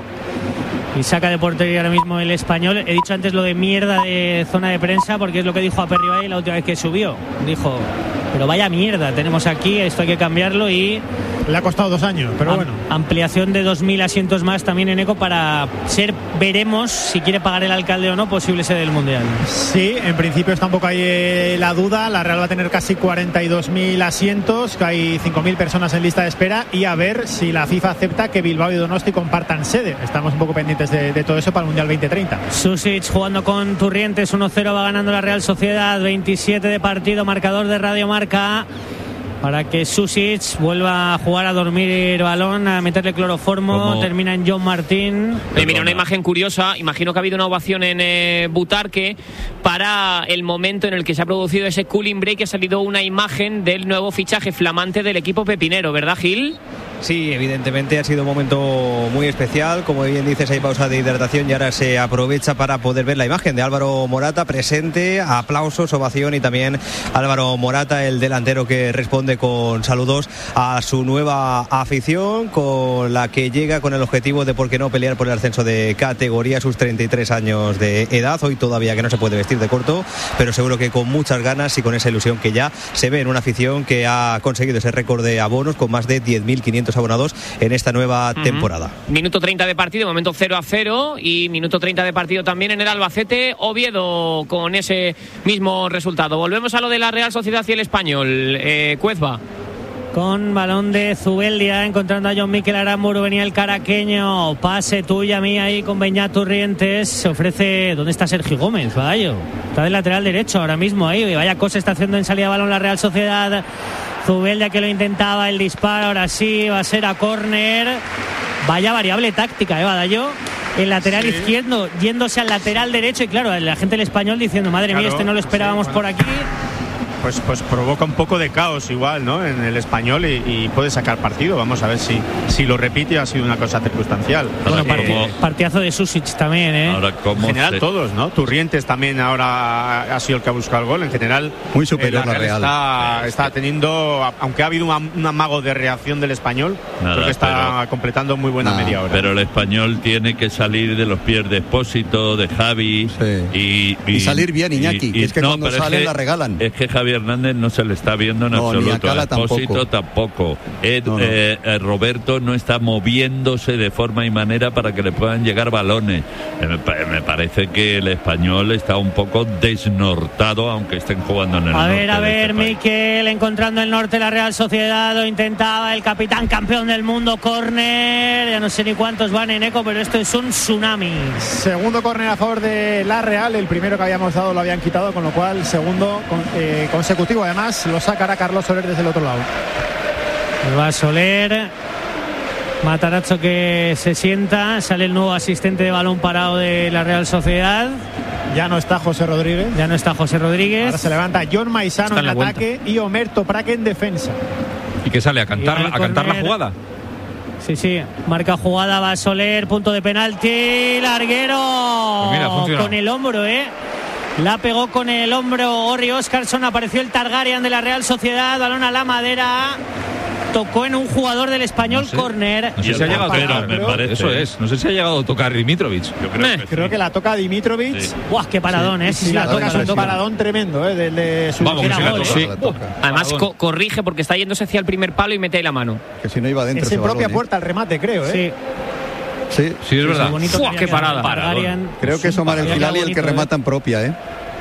y saca de portería ahora mismo el Español. He dicho antes lo de mierda de zona de prensa porque es lo que dijo Aperribay la última vez que subió. Dijo, pero vaya mierda tenemos aquí, esto hay que cambiarlo, y le ha costado 2 años, pero bueno. Ampliación de 2.000 asientos más también en ECO para veremos si quiere pagar el alcalde o no, posible sede del Mundial. Sí, en principio está un poco ahí la duda. La Real va a tener casi 42.000 asientos, que hay 5.000 personas en lista de espera, y a ver si la FIFA acepta que Bilbao y Donosti compartan sede. Estamos un poco pendientes de todo eso para el Mundial 2030. Susic jugando con Turrientes, 1-0 va ganando la Real Sociedad, 27 de partido, marcador de Radio Marca, para que Susic vuelva a jugar, a dormir el balón, a meterle cloroformo. Termina en John Martín. Mira, una imagen curiosa. Imagino que ha habido una ovación en Butarque para el momento en el que se ha producido ese cooling break, que ha salido una imagen del nuevo fichaje flamante del equipo pepinero, ¿verdad, Gil? Sí, evidentemente ha sido un momento muy especial. Como bien dices, hay pausa de hidratación y ahora se aprovecha para poder ver la imagen de Álvaro Morata presente. Aplausos, ovación, y también Álvaro Morata, el delantero, que responde con saludos a su nueva afición, con la que llega con el objetivo de, por qué no, pelear por el ascenso de categoría a sus 33 años de edad. Hoy todavía que no se puede vestir de corto, pero seguro que con muchas ganas y con esa ilusión que ya se ve en una afición que ha conseguido ese récord de abonos con más de 10.500 abonados en esta nueva temporada. Minuto 30 de partido, momento 0-0, y minuto 30 de partido también en el Albacete Oviedo, con ese mismo resultado. Volvemos a lo de la Real Sociedad y el Español. Cuezba. Con balón de Zubeldia, encontrando a John Mikel Aramburu, venía el caraqueño, pase tuya mía ahí con Beñat Turrientes, se ofrece. ¿Dónde está Sergio Gómez, Badallo? Está del lateral derecho ahora mismo ahí, vaya cosa está haciendo en salida de balón la Real Sociedad. Zubeldia, que lo intentaba, el disparo, ahora sí, va a ser a córner. Vaya variable táctica, Badallo. El lateral izquierdo yéndose al lateral derecho, y claro, la gente del Español diciendo, madre mía, este no lo esperábamos por aquí. Pues provoca un poco de caos igual, ¿no?, en el Español, y puede sacar partido. Vamos a ver si lo repite. Ha sido una cosa circunstancial. Bueno, partidazo de Susic también, Ahora, en general todos, ¿no? Turrientes también ahora ha sido el que ha buscado el gol. En general muy superior la Real. Está teniendo, aunque ha habido un amago de reacción del Español, creo que está completando muy buena media hora. Pero el Español tiene que salir de los pies de Expósito, de Javi, y salir bien, Iñaki, que es que cuando salen la regalan. Es que Javi Xavi Hernández no se le está viendo en absoluto. A Expósito tampoco. Roberto no está moviéndose de forma y manera para que le puedan llegar balones. Me parece que el español está un poco desnortado, aunque estén jugando en el norte. A ver, Miquel, encontrando el norte la Real Sociedad, lo intentaba el capitán campeón del mundo, córner, ya no sé ni cuántos van en eco, pero esto es un tsunami. Segundo córner a favor de la Real, el primero que habíamos dado lo habían quitado, con lo cual segundo consecutivo, además lo sacará Carlos Soler desde el otro lado. Va Soler, Matarazzo que se sienta, sale el nuevo asistente de balón parado de la Real Sociedad. Ya no está José Rodríguez. Ahora se levanta John Maisano en ataque y Omer Toprak en defensa. ¿Y que sale a cantar la jugada? Sí, marca jugada, va Soler, punto de penalti, larguero. Pues con el hombro, la pegó con el hombro Orri Óscarsson, apareció el Targaryen de la Real Sociedad, balón a la madera. Tocó en un jugador del Español, córner. No sé si ha llegado a tocar, me parece. Eso es. No sé si ha llegado a tocar Dimitrovic. Creo que la toca Dimitrovic. Sí. ¡Buah, qué paradón, Sí, la toca, es un paradón tremendo, de su... Vamos, sí. Además, corrige porque está yéndose hacia el primer palo y mete ahí la mano. Que si no iba dentro. Es en propia puerta el remate, creo, Sí, es verdad. ¡Qué parada! Creo que es Omar El Hilali el que remata en propia,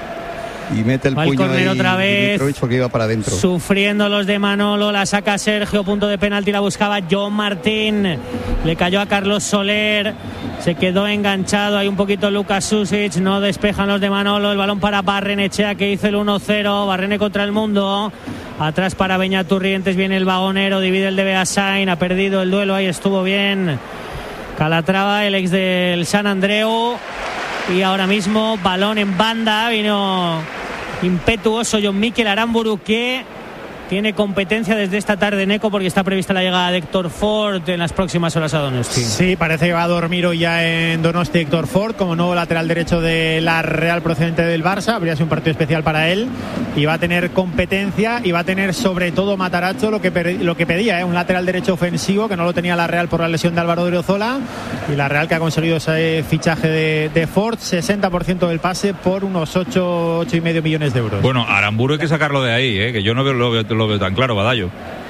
y mete el puño ahí otra vez, porque iba para adentro. Sufriendo los de Manolo, la saca Sergio, punto de penalti, la buscaba John Martín, le cayó a Carlos Soler, se quedó enganchado, hay un poquito Lucas Susic, no despejan los de Manolo, el balón para Barrenechea que hizo el 1-0, Barrene contra el mundo, atrás para Beñaturrientes, viene el vagonero, divide el de Beasain, ha perdido el duelo, ahí estuvo bien Calatrava, el ex del San Andreu. Y ahora mismo balón en banda, vino impetuoso John Mikel Aramburu, que tiene competencia desde esta tarde en eco porque está prevista la llegada de Héctor Ford en las próximas horas a Donosti. Sí, parece que va a dormir hoy ya en Donosti Héctor Ford como nuevo lateral derecho de la Real procedente del Barça. Habría sido un partido especial para él y va a tener competencia y va a tener sobre todo Matarazzo lo que pedía, un lateral derecho ofensivo que no lo tenía la Real por la lesión de Álvaro Odriozola, y la Real que ha conseguido ese fichaje de Ford, 60% del pase por unos 8,5 millones de euros. Bueno, Aramburu hay que sacarlo de ahí, que yo no lo veo tan claro, Badallo.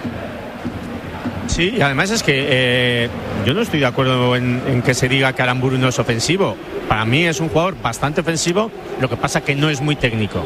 Sí, y además es que yo no estoy de acuerdo en que se diga que Aramburu no es ofensivo. Para mí es un jugador bastante ofensivo, lo que pasa que no es muy técnico.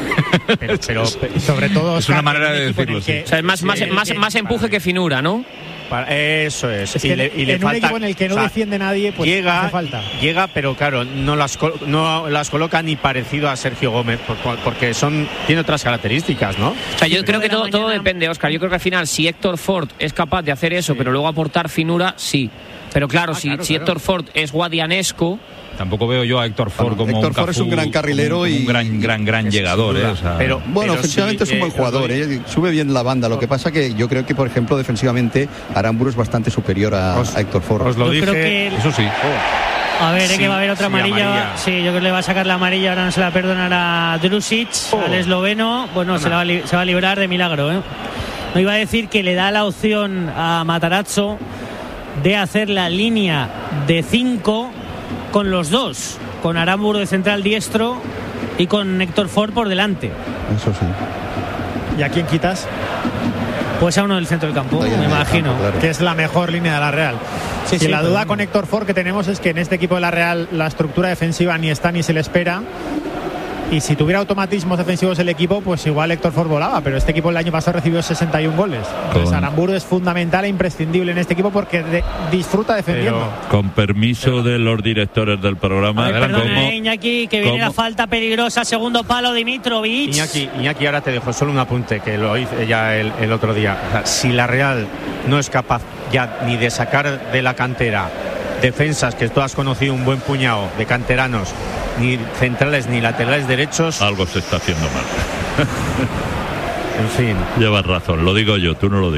Pero sobre todo es una manera de decirlo. O sea, es más empuje que finura, ¿no? Eso es. Es que y le falta, un equipo en el que no defiende nadie, pues llega, hace falta. Llega, pero claro, no las coloca ni parecido a Sergio Gómez, porque tiene otras características, ¿no? O sea, yo creo que todo depende, Óscar. Yo creo que al final, si Héctor Ford es capaz de hacer eso, pero luego aportar finura, sí. Pero claro, si Héctor Ford es guadianesco. Tampoco veo yo a Héctor Ford como Héctor Ford es un gran carrilero y un gran llegador. O sea, pero ofensivamente es un buen jugador, sube bien la banda. Lo que pasa que yo creo que, por ejemplo, defensivamente Aramburu es bastante superior a Héctor Ford. Os lo dije, eso sí. A ver, que va a haber otra amarilla. Sí, yo creo que le va a sacar la amarilla. Ahora no se la perdonará Drusic, al esloveno. Bueno, se va a librar de milagro. No iba a decir que le da la opción a Matarazzo de hacer la línea de 5 con los dos, con Aramburu de central diestro y con Héctor Ford por delante. Eso sí. ¿Y a quién quitas? Pues a uno del centro del campo, me imagino. Claro. Que es la mejor línea de la Real. Sí, la duda con Héctor Ford que tenemos es que en este equipo de la Real la estructura defensiva ni está ni se le espera. Y si tuviera automatismos defensivos el equipo, pues igual Héctor Ford volaba, pero este equipo el año pasado recibió 61 goles. Entonces Aramburu es fundamental e imprescindible en este equipo porque disfruta defendiendo. Con permiso de los directores del programa. Perdona, Iñaki, que viene la falta peligrosa, segundo palo, Dimitrovic. Iñaki, ahora te dejo solo un apunte, que lo hice ya el otro día. O sea, si la Real no es capaz ya ni de sacar de la cantera defensas, que tú has conocido un buen puñado de canteranos, ni centrales ni laterales derechos, algo se está haciendo mal. En fin, llevas razón, lo digo yo, tú no lo digas.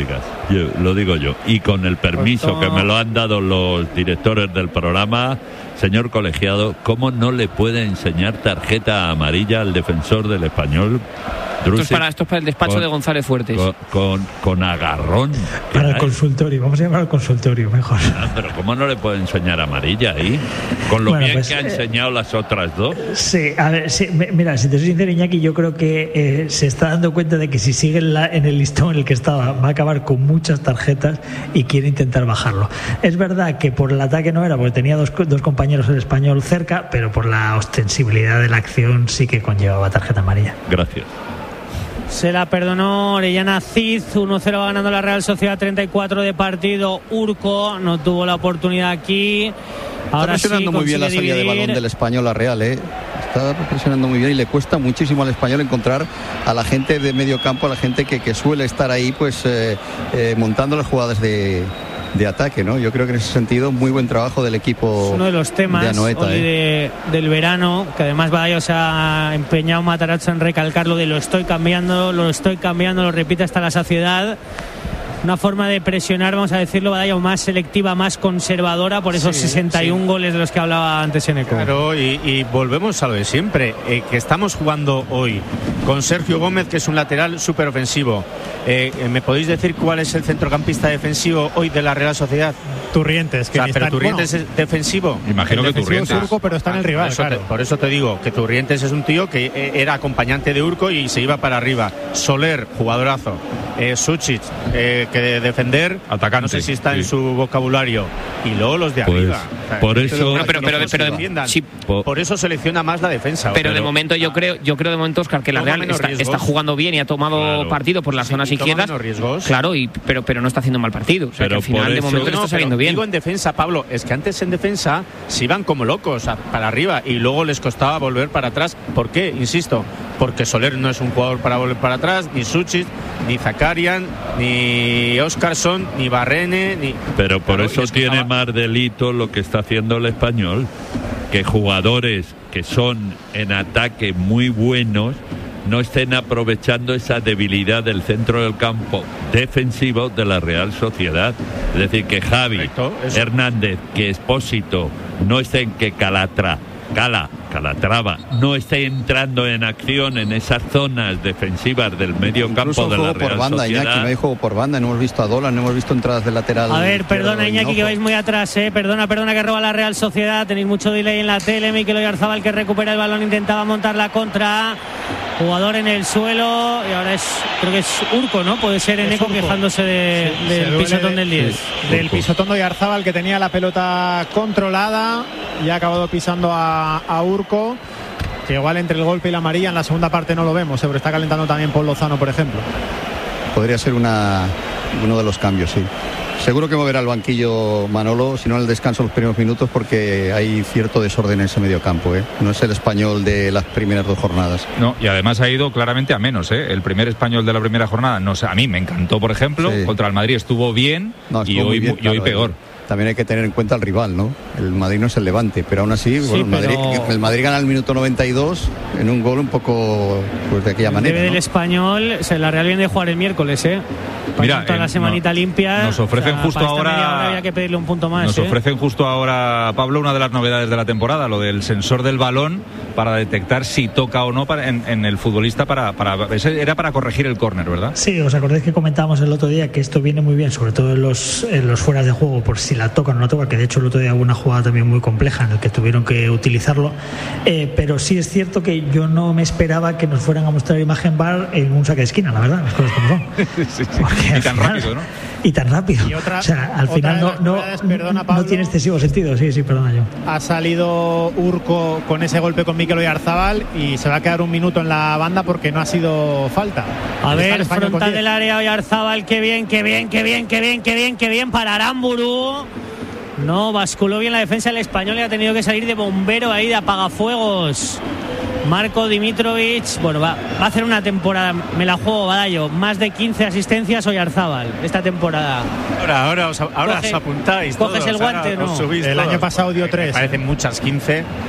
Lo digo yo. Y con el permiso que me lo han dado los directores del programa, señor colegiado, ¿cómo no le puede enseñar tarjeta amarilla al defensor del Español? Esto es para el despacho de González Fuertes. Con agarrón. Para el consultorio, vamos a llamar al consultorio mejor. Pero ¿cómo no le puede enseñar amarilla ahí? Con lo bien que ha enseñado las otras dos. Sí, a ver, sí, mira, si te soy sincero, Iñaki, yo creo que se está dando cuenta de que si sigue en el listón en el que estaba, va a acabar con muchas tarjetas y quiere intentar bajarlo. Es verdad que por el ataque no era, porque tenía dos compañeros del Español cerca, pero por la ostensibilidad de la acción sí que conllevaba tarjeta amarilla. Gracias. Se la perdonó Orellana Cid. 1-0 va ganando la Real Sociedad, 34 de partido. Urco no tuvo la oportunidad aquí. Ahora está presionando muy bien la salida de balón del Español a Real, Está presionando muy bien y le cuesta muchísimo al Español encontrar a la gente de medio campo, a la gente que suele estar ahí pues montando las jugadas de ataque, ¿no? Yo creo que en ese sentido muy buen trabajo del equipo. Es uno de los temas de Anoeta, del verano, que además Badallo se ha empeñado Matarazzo en recalcarlo de lo estoy cambiando, lo repite hasta la saciedad. Una forma de presionar, vamos a decirlo, Badallo, más selectiva, más conservadora, por esos 61 goles de los que hablaba antes Eneco. Claro, y volvemos a lo de siempre, que estamos jugando hoy con Sergio Gómez, que es un lateral súper ofensivo. ¿Me podéis decir cuál es el centrocampista defensivo hoy de la Real Sociedad? Turrientes. Pero Turrientes es defensivo. Imagino que Turrientes es Urco, pero está en el rival. Por eso te digo que Turrientes es un tío que era acompañante de Urco y se iba para arriba. Soler, jugadorazo. Suchic, que de defender, atacante, no sé si está en su vocabulario. Y luego los de arriba. Por eso, por eso selecciona más la defensa. Pero de momento yo creo de momento, Óscar, que la Real está jugando bien y ha tomado partido por las zonas izquierdas. Claro, pero no está haciendo mal partido. O sea, que al final de momento no está saliendo bien. Digo en defensa, Pablo, es que antes en defensa se iban como locos para arriba y luego les costaba volver para atrás. ¿Por qué? Insisto, porque Soler no es un jugador para volver para atrás, ni Suchic, ni Zakarian, ni Óscarson, ni Barrene, ni... Pero por eso tiene más delito lo que está haciendo el Español, que jugadores que son en ataque muy buenos no estén aprovechando esa debilidad del centro del campo defensivo de la Real Sociedad. Es decir, que Javi, Hernández, que Expósito no estén, que Calatrava no esté entrando en acción en esas zonas defensivas del medio campo de la Real por banda, Sociedad. Iñaki, no hay juego por banda, no hemos visto a Dolan, no hemos visto entradas de lateral. A ver, perdona Iñaki, que vais muy atrás, perdona que roba la Real Sociedad, tenéis mucho delay en la tele. Mikel Oyarzabal, que recupera el balón, intentaba montar la contra, jugador en el suelo, y ahora creo que es Urco, ¿no? Puede ser Eneco quejándose del pisotón del 10. Del pisotón de Oyarzabal, que tenía la pelota controlada y ha acabado pisando a Urco, que igual entre el golpe y la amarilla en la segunda parte no lo vemos, pero está calentando también Paul Lozano, por ejemplo. Podría ser uno de los cambios, sí. Seguro que moverá el banquillo Manolo, si no en el descanso los primeros minutos, porque hay cierto desorden en ese medio campo, No es el Español de las primeras dos jornadas. No, y además ha ido claramente a menos, El primer Español de la primera jornada, no sé, a mí me encantó, por ejemplo, contra el Madrid estuvo bien, y hoy peor. También hay que tener en cuenta el rival, ¿no? El Madrid no es el Levante, pero aún así, el Madrid gana el minuto 92 en un gol un poco pues de aquella manera. Del Español, la Real viene de jugar el miércoles, Mira, toda la semanita limpia. Nos ofrecen justo ahora. Había que pedirle un punto más. Nos ofrecen justo ahora, Pablo, una de las novedades de la temporada, lo del sensor del balón para detectar si toca o no en el futbolista era para corregir el córner, ¿verdad? Sí, os acordáis que comentábamos el otro día que esto viene muy bien, sobre todo en los fueras de juego, por si la toca o no la toca, que de hecho el otro día hubo una jugada también muy compleja en la que tuvieron que utilizarlo, pero sí es cierto que yo no me esperaba que nos fueran a mostrar imagen VAR en un saque de esquina, la verdad, las cosas como son. Sí. Y tan rápido, ¿no? Y tan rápido. O sea, al final no tiene excesivo sentido. Sí, perdona yo. Ha salido Urco con ese golpe con Mikel Oyarzabal y se va a quedar un minuto en la banda porque no ha sido falta. A ver, frontal del área Oyarzabal, qué bien para Aramburu. No, basculó bien la defensa del Español y ha tenido que salir de bombero ahí, de apagafuegos. Marco Dimitrovic, bueno, va a hacer una temporada, me la juego, Badallo, más de 15 asistencias Oyarzabal esta temporada. Ahora os apuntáis. Coges todos, el guante, ¿no? El año pasado dio 3. Parecen muchas 15.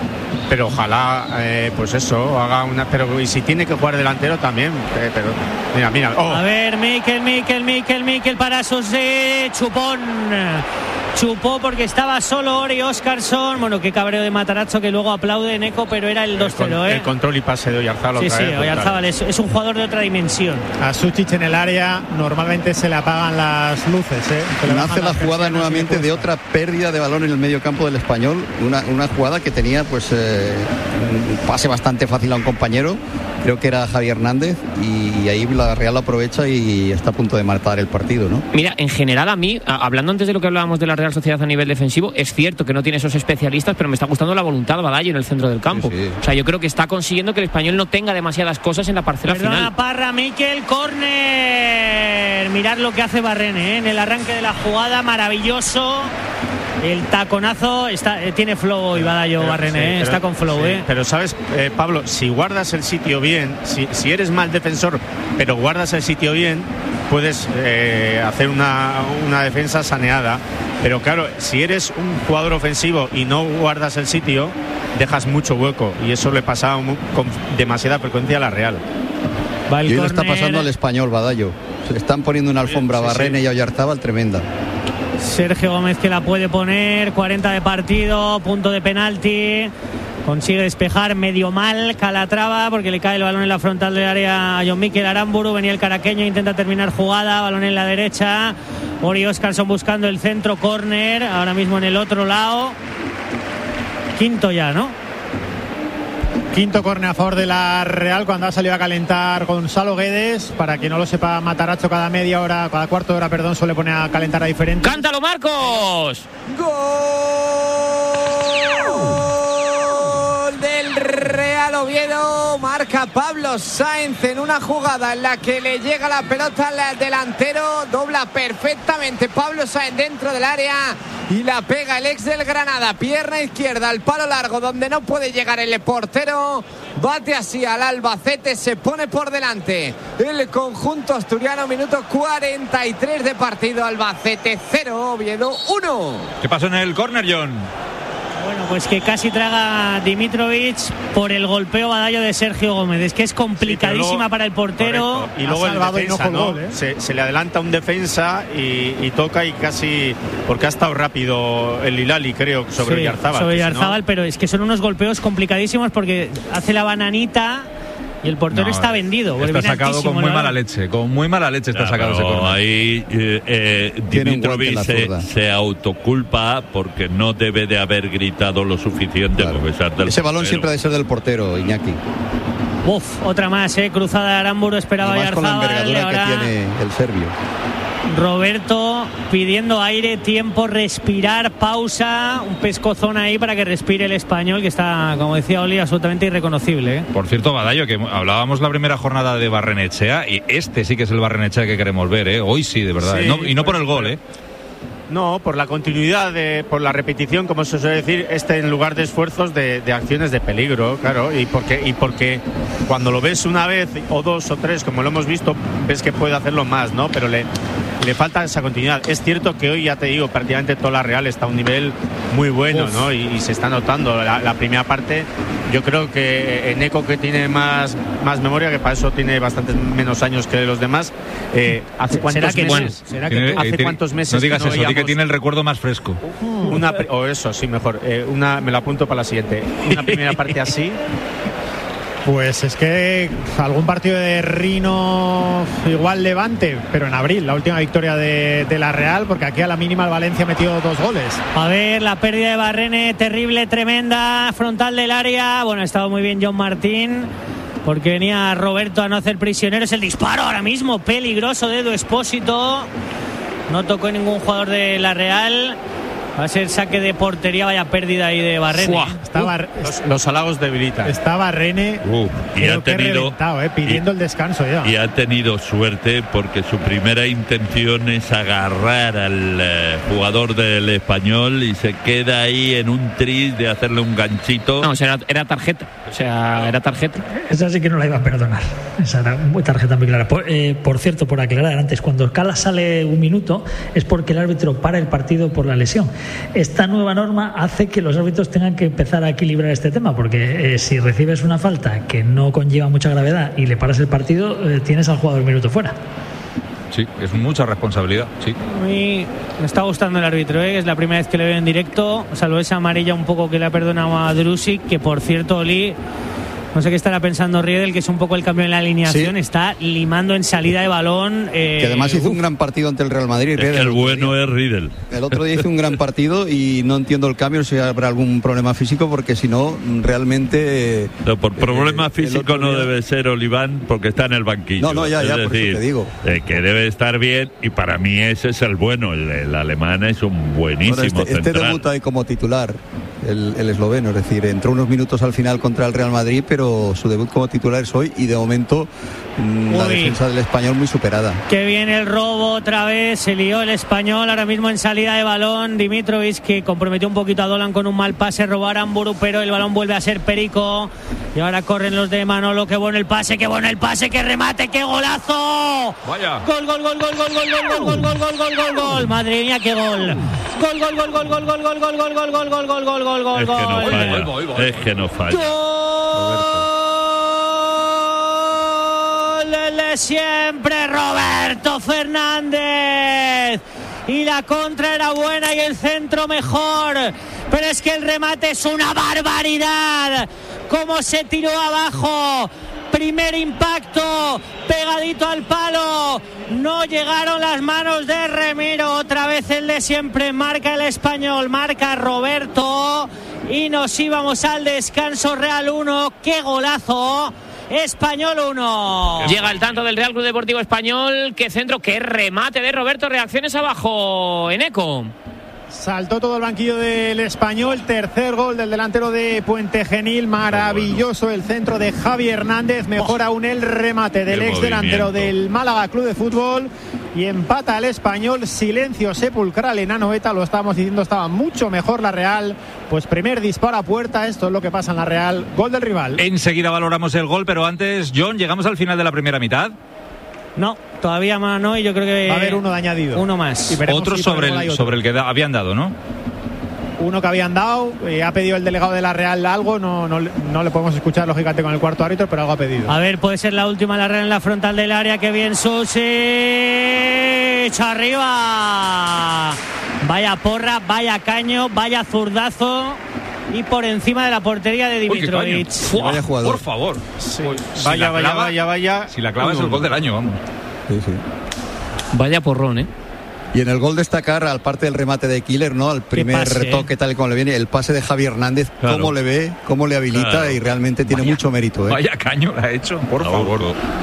pero ojalá, pues eso, haga una. Pero y si tiene que jugar delantero también, pero mira. A ver, Mikel para Sosé, chupó porque estaba solo Ori Óscarsson. Bueno, qué cabreo de Matarazzo, que luego aplaude Neco, pero era el 2-0. El control y pase de Oyarzábal. Sí, Oyarzábal es un jugador de otra dimensión. A Suchich en el área normalmente se le apagan las luces. Nace la jugada nuevamente de otra pérdida de balón en el medio campo del Español. Una jugada que tenía pues un pase bastante fácil a un compañero. Creo que era Javier Hernández, y ahí la Real lo aprovecha y está a punto de matar el partido, ¿no? Mira, en general a mí, hablando antes de lo que hablábamos de la Real Sociedad a nivel defensivo, es cierto que no tiene esos especialistas, pero me está gustando la voluntad de Badallo en el centro del campo. Sí. O sea, yo creo que está consiguiendo que el Español no tenga demasiadas cosas en la parcela final. Parra, Mikel, córner. Mirad lo que hace Barrene, en el arranque de la jugada, maravilloso. El taconazo tiene flow y Badallo Barrene, está con flow. Sí, pero sabes, Pablo, si guardas el sitio bien, si eres mal defensor, pero guardas el sitio bien, puedes hacer una defensa saneada. Pero claro, si eres un jugador ofensivo y no guardas el sitio, dejas mucho hueco, y eso le pasa con demasiada frecuencia a la Real. Y hoy le está pasando al Español, Badallo. Se están poniendo una alfombra a Barrene y a Oyarzábal tremenda. Sergio Gómez, que la puede poner, 40 de partido, punto de penalti, consigue despejar medio mal Calatrava porque le cae el balón en la frontal del área a John Mikel Aramburu. Venía el caraqueño, intenta terminar jugada, balón en la derecha, Ori Óscarsson buscando el centro, córner, ahora mismo en el otro lado, quinto ya, ¿no? Quinto córner a favor de la Real, cuando ha salido a calentar Gonzalo Guedes. Para quien no lo sepa, Matarazzo cada cuarto de hora, perdón, suele poner a calentar a diferentes. ¡Cántalo, Marcos! ¡Gol del Real Oviedo! Marca Pablo Sáenz en una jugada en la que le llega la pelota al delantero, dobla perfectamente Pablo Sáenz dentro del área y la pega el ex del Granada, pierna izquierda al palo largo donde no puede llegar el portero, bate así al Albacete, se pone por delante el conjunto asturiano. Minuto 43 de partido, Albacete 0, Oviedo 1. ¿Qué pasó en el córner, John? Bueno, pues que casi traga Dimitrovic por el golpeo Badallo de Sergio Gómez. Es que es complicadísima luego, para el portero. Correcto. Y luego el defensa, ¿no? Se le adelanta un defensa y toca, y casi, porque ha estado rápido el Hilali, creo, sobre Oyarzábal. Sobre Oyarzábal, ¿no? Pero es que son unos golpeos complicadísimos porque hace la bananita y el portero está vendido. Está sacado con muy mala leche. Con muy mala leche está sacado ese córner. Ahí Dimitrovic se autoculpa porque no debe de haber gritado lo suficiente. Claro. Ese balón siempre ha de ser del portero, Iñaki. Otra más, cruzada de Aramburu, esperaba Oyarzábal. Con la envergadura que tiene el serbio. Roberto pidiendo aire, tiempo, respirar, pausa, un pescozón ahí para que respire el Español, que está, como decía Oli, absolutamente irreconocible. Por cierto, Badallo, que hablábamos la primera jornada de Barrenechea, y este sí que es el Barrenechea que queremos ver, hoy sí, de verdad, sí, y no por el gol, No, por la continuidad, por la repetición, como se suele decir, en lugar de esfuerzos de acciones de peligro, claro, y porque cuando lo ves una vez o dos o tres, como lo hemos visto, ves que puede hacerlo más, ¿no? Pero le falta esa continuidad. Es cierto que hoy, ya te digo, prácticamente toda la Real está a un nivel muy bueno, ¿no? Y se está notando. La primera parte, yo creo que Neco, que tiene más memoria, que para eso tiene bastantes menos años que los demás, ¿hace cuántos meses? ¿Hace cuántos meses? No digas eso, di que tiene el recuerdo más fresco. Mejor. Me lo apunto para la siguiente. Una primera parte así. Pues es que algún partido de Rino igual Levante, pero en abril, la última victoria de la Real, porque aquí a la mínima el Valencia ha metido 2 goles. A ver, la pérdida de Barrene, terrible, tremenda, frontal del área. Bueno, ha estado muy bien John Martín, porque venía Roberto a no hacer prisioneros. El disparo ahora mismo, peligroso de Edu Expósito. No tocó ningún jugador de la Real. Va a ser saque de portería, vaya pérdida ahí de Barrene. Los halagos debilitan. Está Barrene, y ha tenido pidiendo el descanso ya. Y ha tenido suerte porque su primera intención es agarrar al jugador del Español y se queda ahí en un tris de hacerle un ganchito. No, era tarjeta. Era tarjeta. Esa sí que no la iba a perdonar. Esa era muy tarjeta muy clara. Por cierto, por aclarar antes, cuando Cala sale un minuto es porque el árbitro para el partido por la lesión. Esta nueva norma hace que los árbitros tengan que empezar a equilibrar este tema, porque si recibes una falta que no conlleva mucha gravedad y le paras el partido, tienes al jugador un minuto fuera. Sí, es mucha responsabilidad, sí. A mí me está gustando el árbitro, es la primera vez que le veo en directo, salvo esa amarilla un poco que le ha perdonado a Drusic, que por cierto, Oli, no sé qué estará pensando Riedel, que es un poco el cambio en la alineación, está limando en salida de balón. Que además hizo un gran partido ante el Real Madrid. Riedel, el bueno es Riedel. El otro día hizo un gran partido y no entiendo el cambio, si habrá algún problema físico, porque si no, realmente... No, por problema físico no debe ser Oliván, porque está en el banquillo. No, ya, por decir, eso te digo. Que debe estar bien, y para mí ese es el bueno. El alemán es un buenísimo central. Este debuta ahí como titular, el esloveno, es decir, entró unos minutos al final contra el Real Madrid, pero su debut como titular es hoy, y de momento la defensa del Español muy superada. Que viene el robo otra vez, se lió el Español ahora mismo en salida de balón. Dimitrovic, que comprometió un poquito a Dolan con un mal pase, robó a Aramburu, pero el balón vuelve a ser Perico, y ahora corren los de Manolo. Qué bueno el pase, qué remate, qué golazo. Vaya. Gol. Madre mía, qué gol. Gol. Es que no falla. De siempre, Roberto Fernández, y la contra era buena y el centro mejor, pero es que el remate es una barbaridad. Cómo se tiró abajo, primer impacto pegadito al palo, no llegaron las manos de Remiro. Otra vez el de siempre, marca el Español, marca Roberto, y nos íbamos al descanso. Real 1, qué golazo. Español 1. Llega el tanto del Real Club Deportivo Español. Qué centro, qué remate de Roberto. Reacciones abajo, Eneco. Saltó todo el banquillo del Español. Tercer gol del delantero de Puente Genil. Maravilloso el centro de Javi Hernández. Mejor aún el remate del ex delantero del Málaga Club de Fútbol. Y empata el Español. Silencio sepulcral en Anoeta. Lo estábamos diciendo, estaba mucho mejor la Real. Pues primer disparo a puerta. Esto es lo que pasa en la Real. Gol del rival. Enseguida valoramos el gol, pero antes, John, ¿llegamos al final de la primera mitad? No, todavía más no, y yo creo que va a haber uno de añadido. Uno más. Otro sobre el que habían dado, ¿no? Uno que habían dado, ha pedido el delegado de la Real algo, no le podemos escuchar lógicamente con el cuarto árbitro, pero algo ha pedido. A ver, puede ser la última, la Real en la frontal del área, que bien Susic, arriba. Vaya porra, vaya caño, vaya zurdazo. Y por encima de la portería de Dimitrovic. Vaya jugador. Por favor. Sí. Vaya. Si la clava es el gol del año, vamos. Sí. Vaya porrón, ¿eh? Y en el gol destacar, al parte del remate de Killer, ¿no? Al primer retoque, tal y como le viene, el pase de Javi Hernández, claro. Cómo le ve, cómo le habilita, claro. Y realmente tiene mucho mérito, ¿eh? Vaya caño la ha hecho, por favor.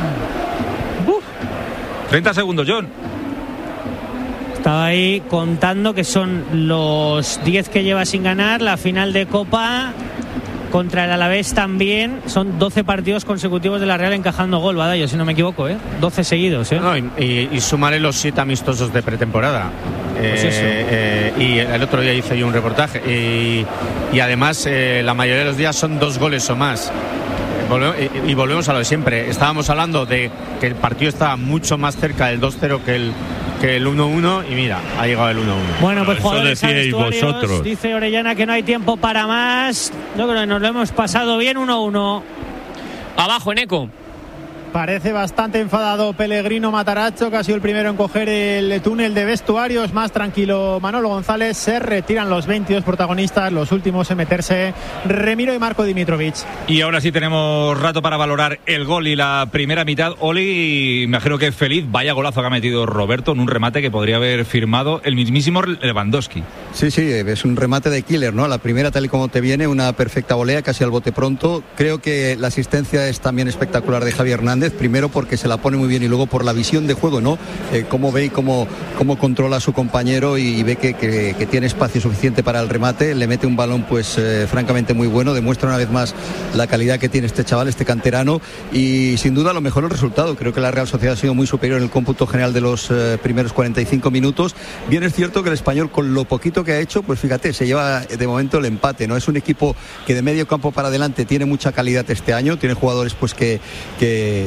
30 segundos, John. Estaba ahí contando que son los 10 que lleva sin ganar, la final de Copa contra el Alavés también, son 12 partidos consecutivos de la Real encajando gol, Badallo, si no me equivoco, 12 seguidos. No, y sumaré los 7 amistosos de pretemporada. Pues y el otro día hice yo un reportaje y además la mayoría de los días son 2 goles o más. Y volvemos a lo de siempre. Estábamos hablando de que el partido estaba mucho más cerca del 2-0 que el 1-1, y mira, ha llegado el 1-1. Bueno, pues jugadores al vestuario, vosotros. Dice Orellana que no hay tiempo para más. Yo creo que nos lo hemos pasado bien. 1-1. Abajo, Eneco. Parece bastante enfadado Pellegrino Matarazzo, que ha sido el primero en coger el túnel de vestuarios. Más tranquilo Manolo González. Se retiran los 22 protagonistas, los últimos en meterse Remiro y Marco Dimitrovic. Y ahora sí tenemos rato para valorar el gol y la primera mitad. Oli, imagino que feliz. Vaya golazo que ha metido Roberto en un remate que podría haber firmado el mismísimo Lewandowski. Sí, es un remate de Killer, ¿no? La primera, tal y como te viene, una perfecta volea, casi al bote pronto. Creo que la asistencia es también espectacular de Javi Hernández. Primero porque se la pone muy bien y luego por la visión de juego, ¿no? Cómo ve y cómo controla a su compañero y ve que tiene espacio suficiente para el remate. Le mete un balón pues francamente muy bueno. Demuestra una vez más la calidad que tiene este chaval, este canterano, y sin duda lo mejor el resultado. Creo que la Real Sociedad ha sido muy superior en el cómputo general de los primeros 45 minutos. Bien es cierto que el Español, con lo poquito que ha hecho, pues fíjate, se lleva de momento el empate, ¿no? Es un equipo que de medio campo para adelante tiene mucha calidad este año, tiene jugadores pues que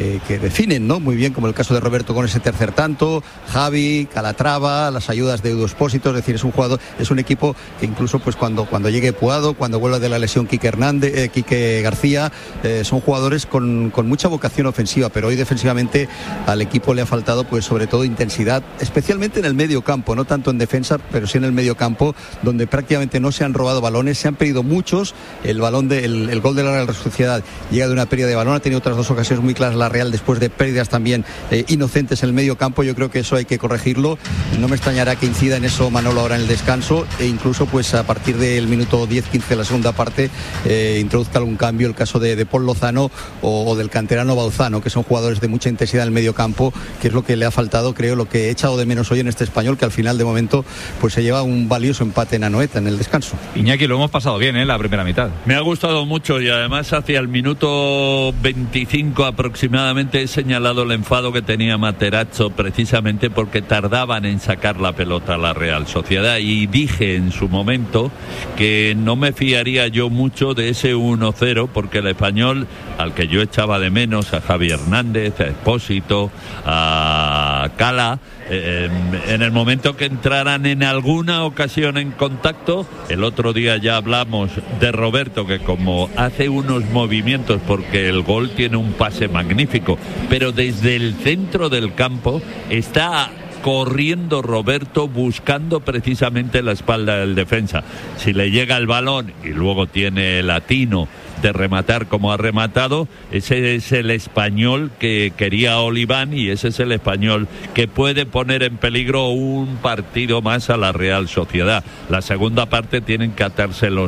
definen, ¿no? Muy bien, como el caso de Roberto con ese tercer tanto, Javi, Calatrava, las ayudas de Edu Expósito. Es decir, es un jugador, es un equipo que incluso pues cuando llegue Puado, cuando vuelva de la lesión Quique García, son jugadores con mucha vocación ofensiva, pero hoy defensivamente al equipo le ha faltado pues sobre todo intensidad, especialmente en el medio campo, no tanto en defensa, pero sí en el medio campo, donde prácticamente no se han robado balones, se han perdido muchos. El gol de la Real Sociedad llega de una pérdida de balón, ha tenido otras dos ocasiones muy claras la Real después de pérdidas también inocentes en el medio campo. Yo creo que eso hay que corregirlo. No me extrañará que incida en eso Manolo ahora en el descanso, e incluso pues a partir del minuto 10-15 de la segunda parte introduzca algún cambio, el caso de Paul Lozano o del canterano Bauzano, que son jugadores de mucha intensidad en el medio campo, que es lo que le ha faltado, creo, lo que he echado de menos hoy en este Español, que al final de momento pues se lleva un valioso empate en Anoeta en el descanso. Iñaki, lo hemos pasado bien la primera mitad. Me ha gustado mucho, y además hacia el minuto 25 aproximadamente he señalado el enfado que tenía Materazzo, precisamente porque tardaban en sacar la pelota a la Real Sociedad, y dije en su momento que no me fiaría yo mucho de ese 1-0, porque el Español, al que yo echaba de menos, a Javi Hernández, a Expósito, a Cala, en el momento que entraran en alguna ocasión en contacto, el otro día ya hablamos de Roberto, que como hace unos movimientos, porque el gol tiene un pase magnífico, pero desde el centro del campo está corriendo Roberto buscando precisamente la espalda del defensa. Si le llega el balón y luego tiene el atino de rematar como ha rematado, ese es el Español que quería Oliván, y ese es el Español que puede poner en peligro un partido más a la Real Sociedad. La segunda parte tienen que atarse los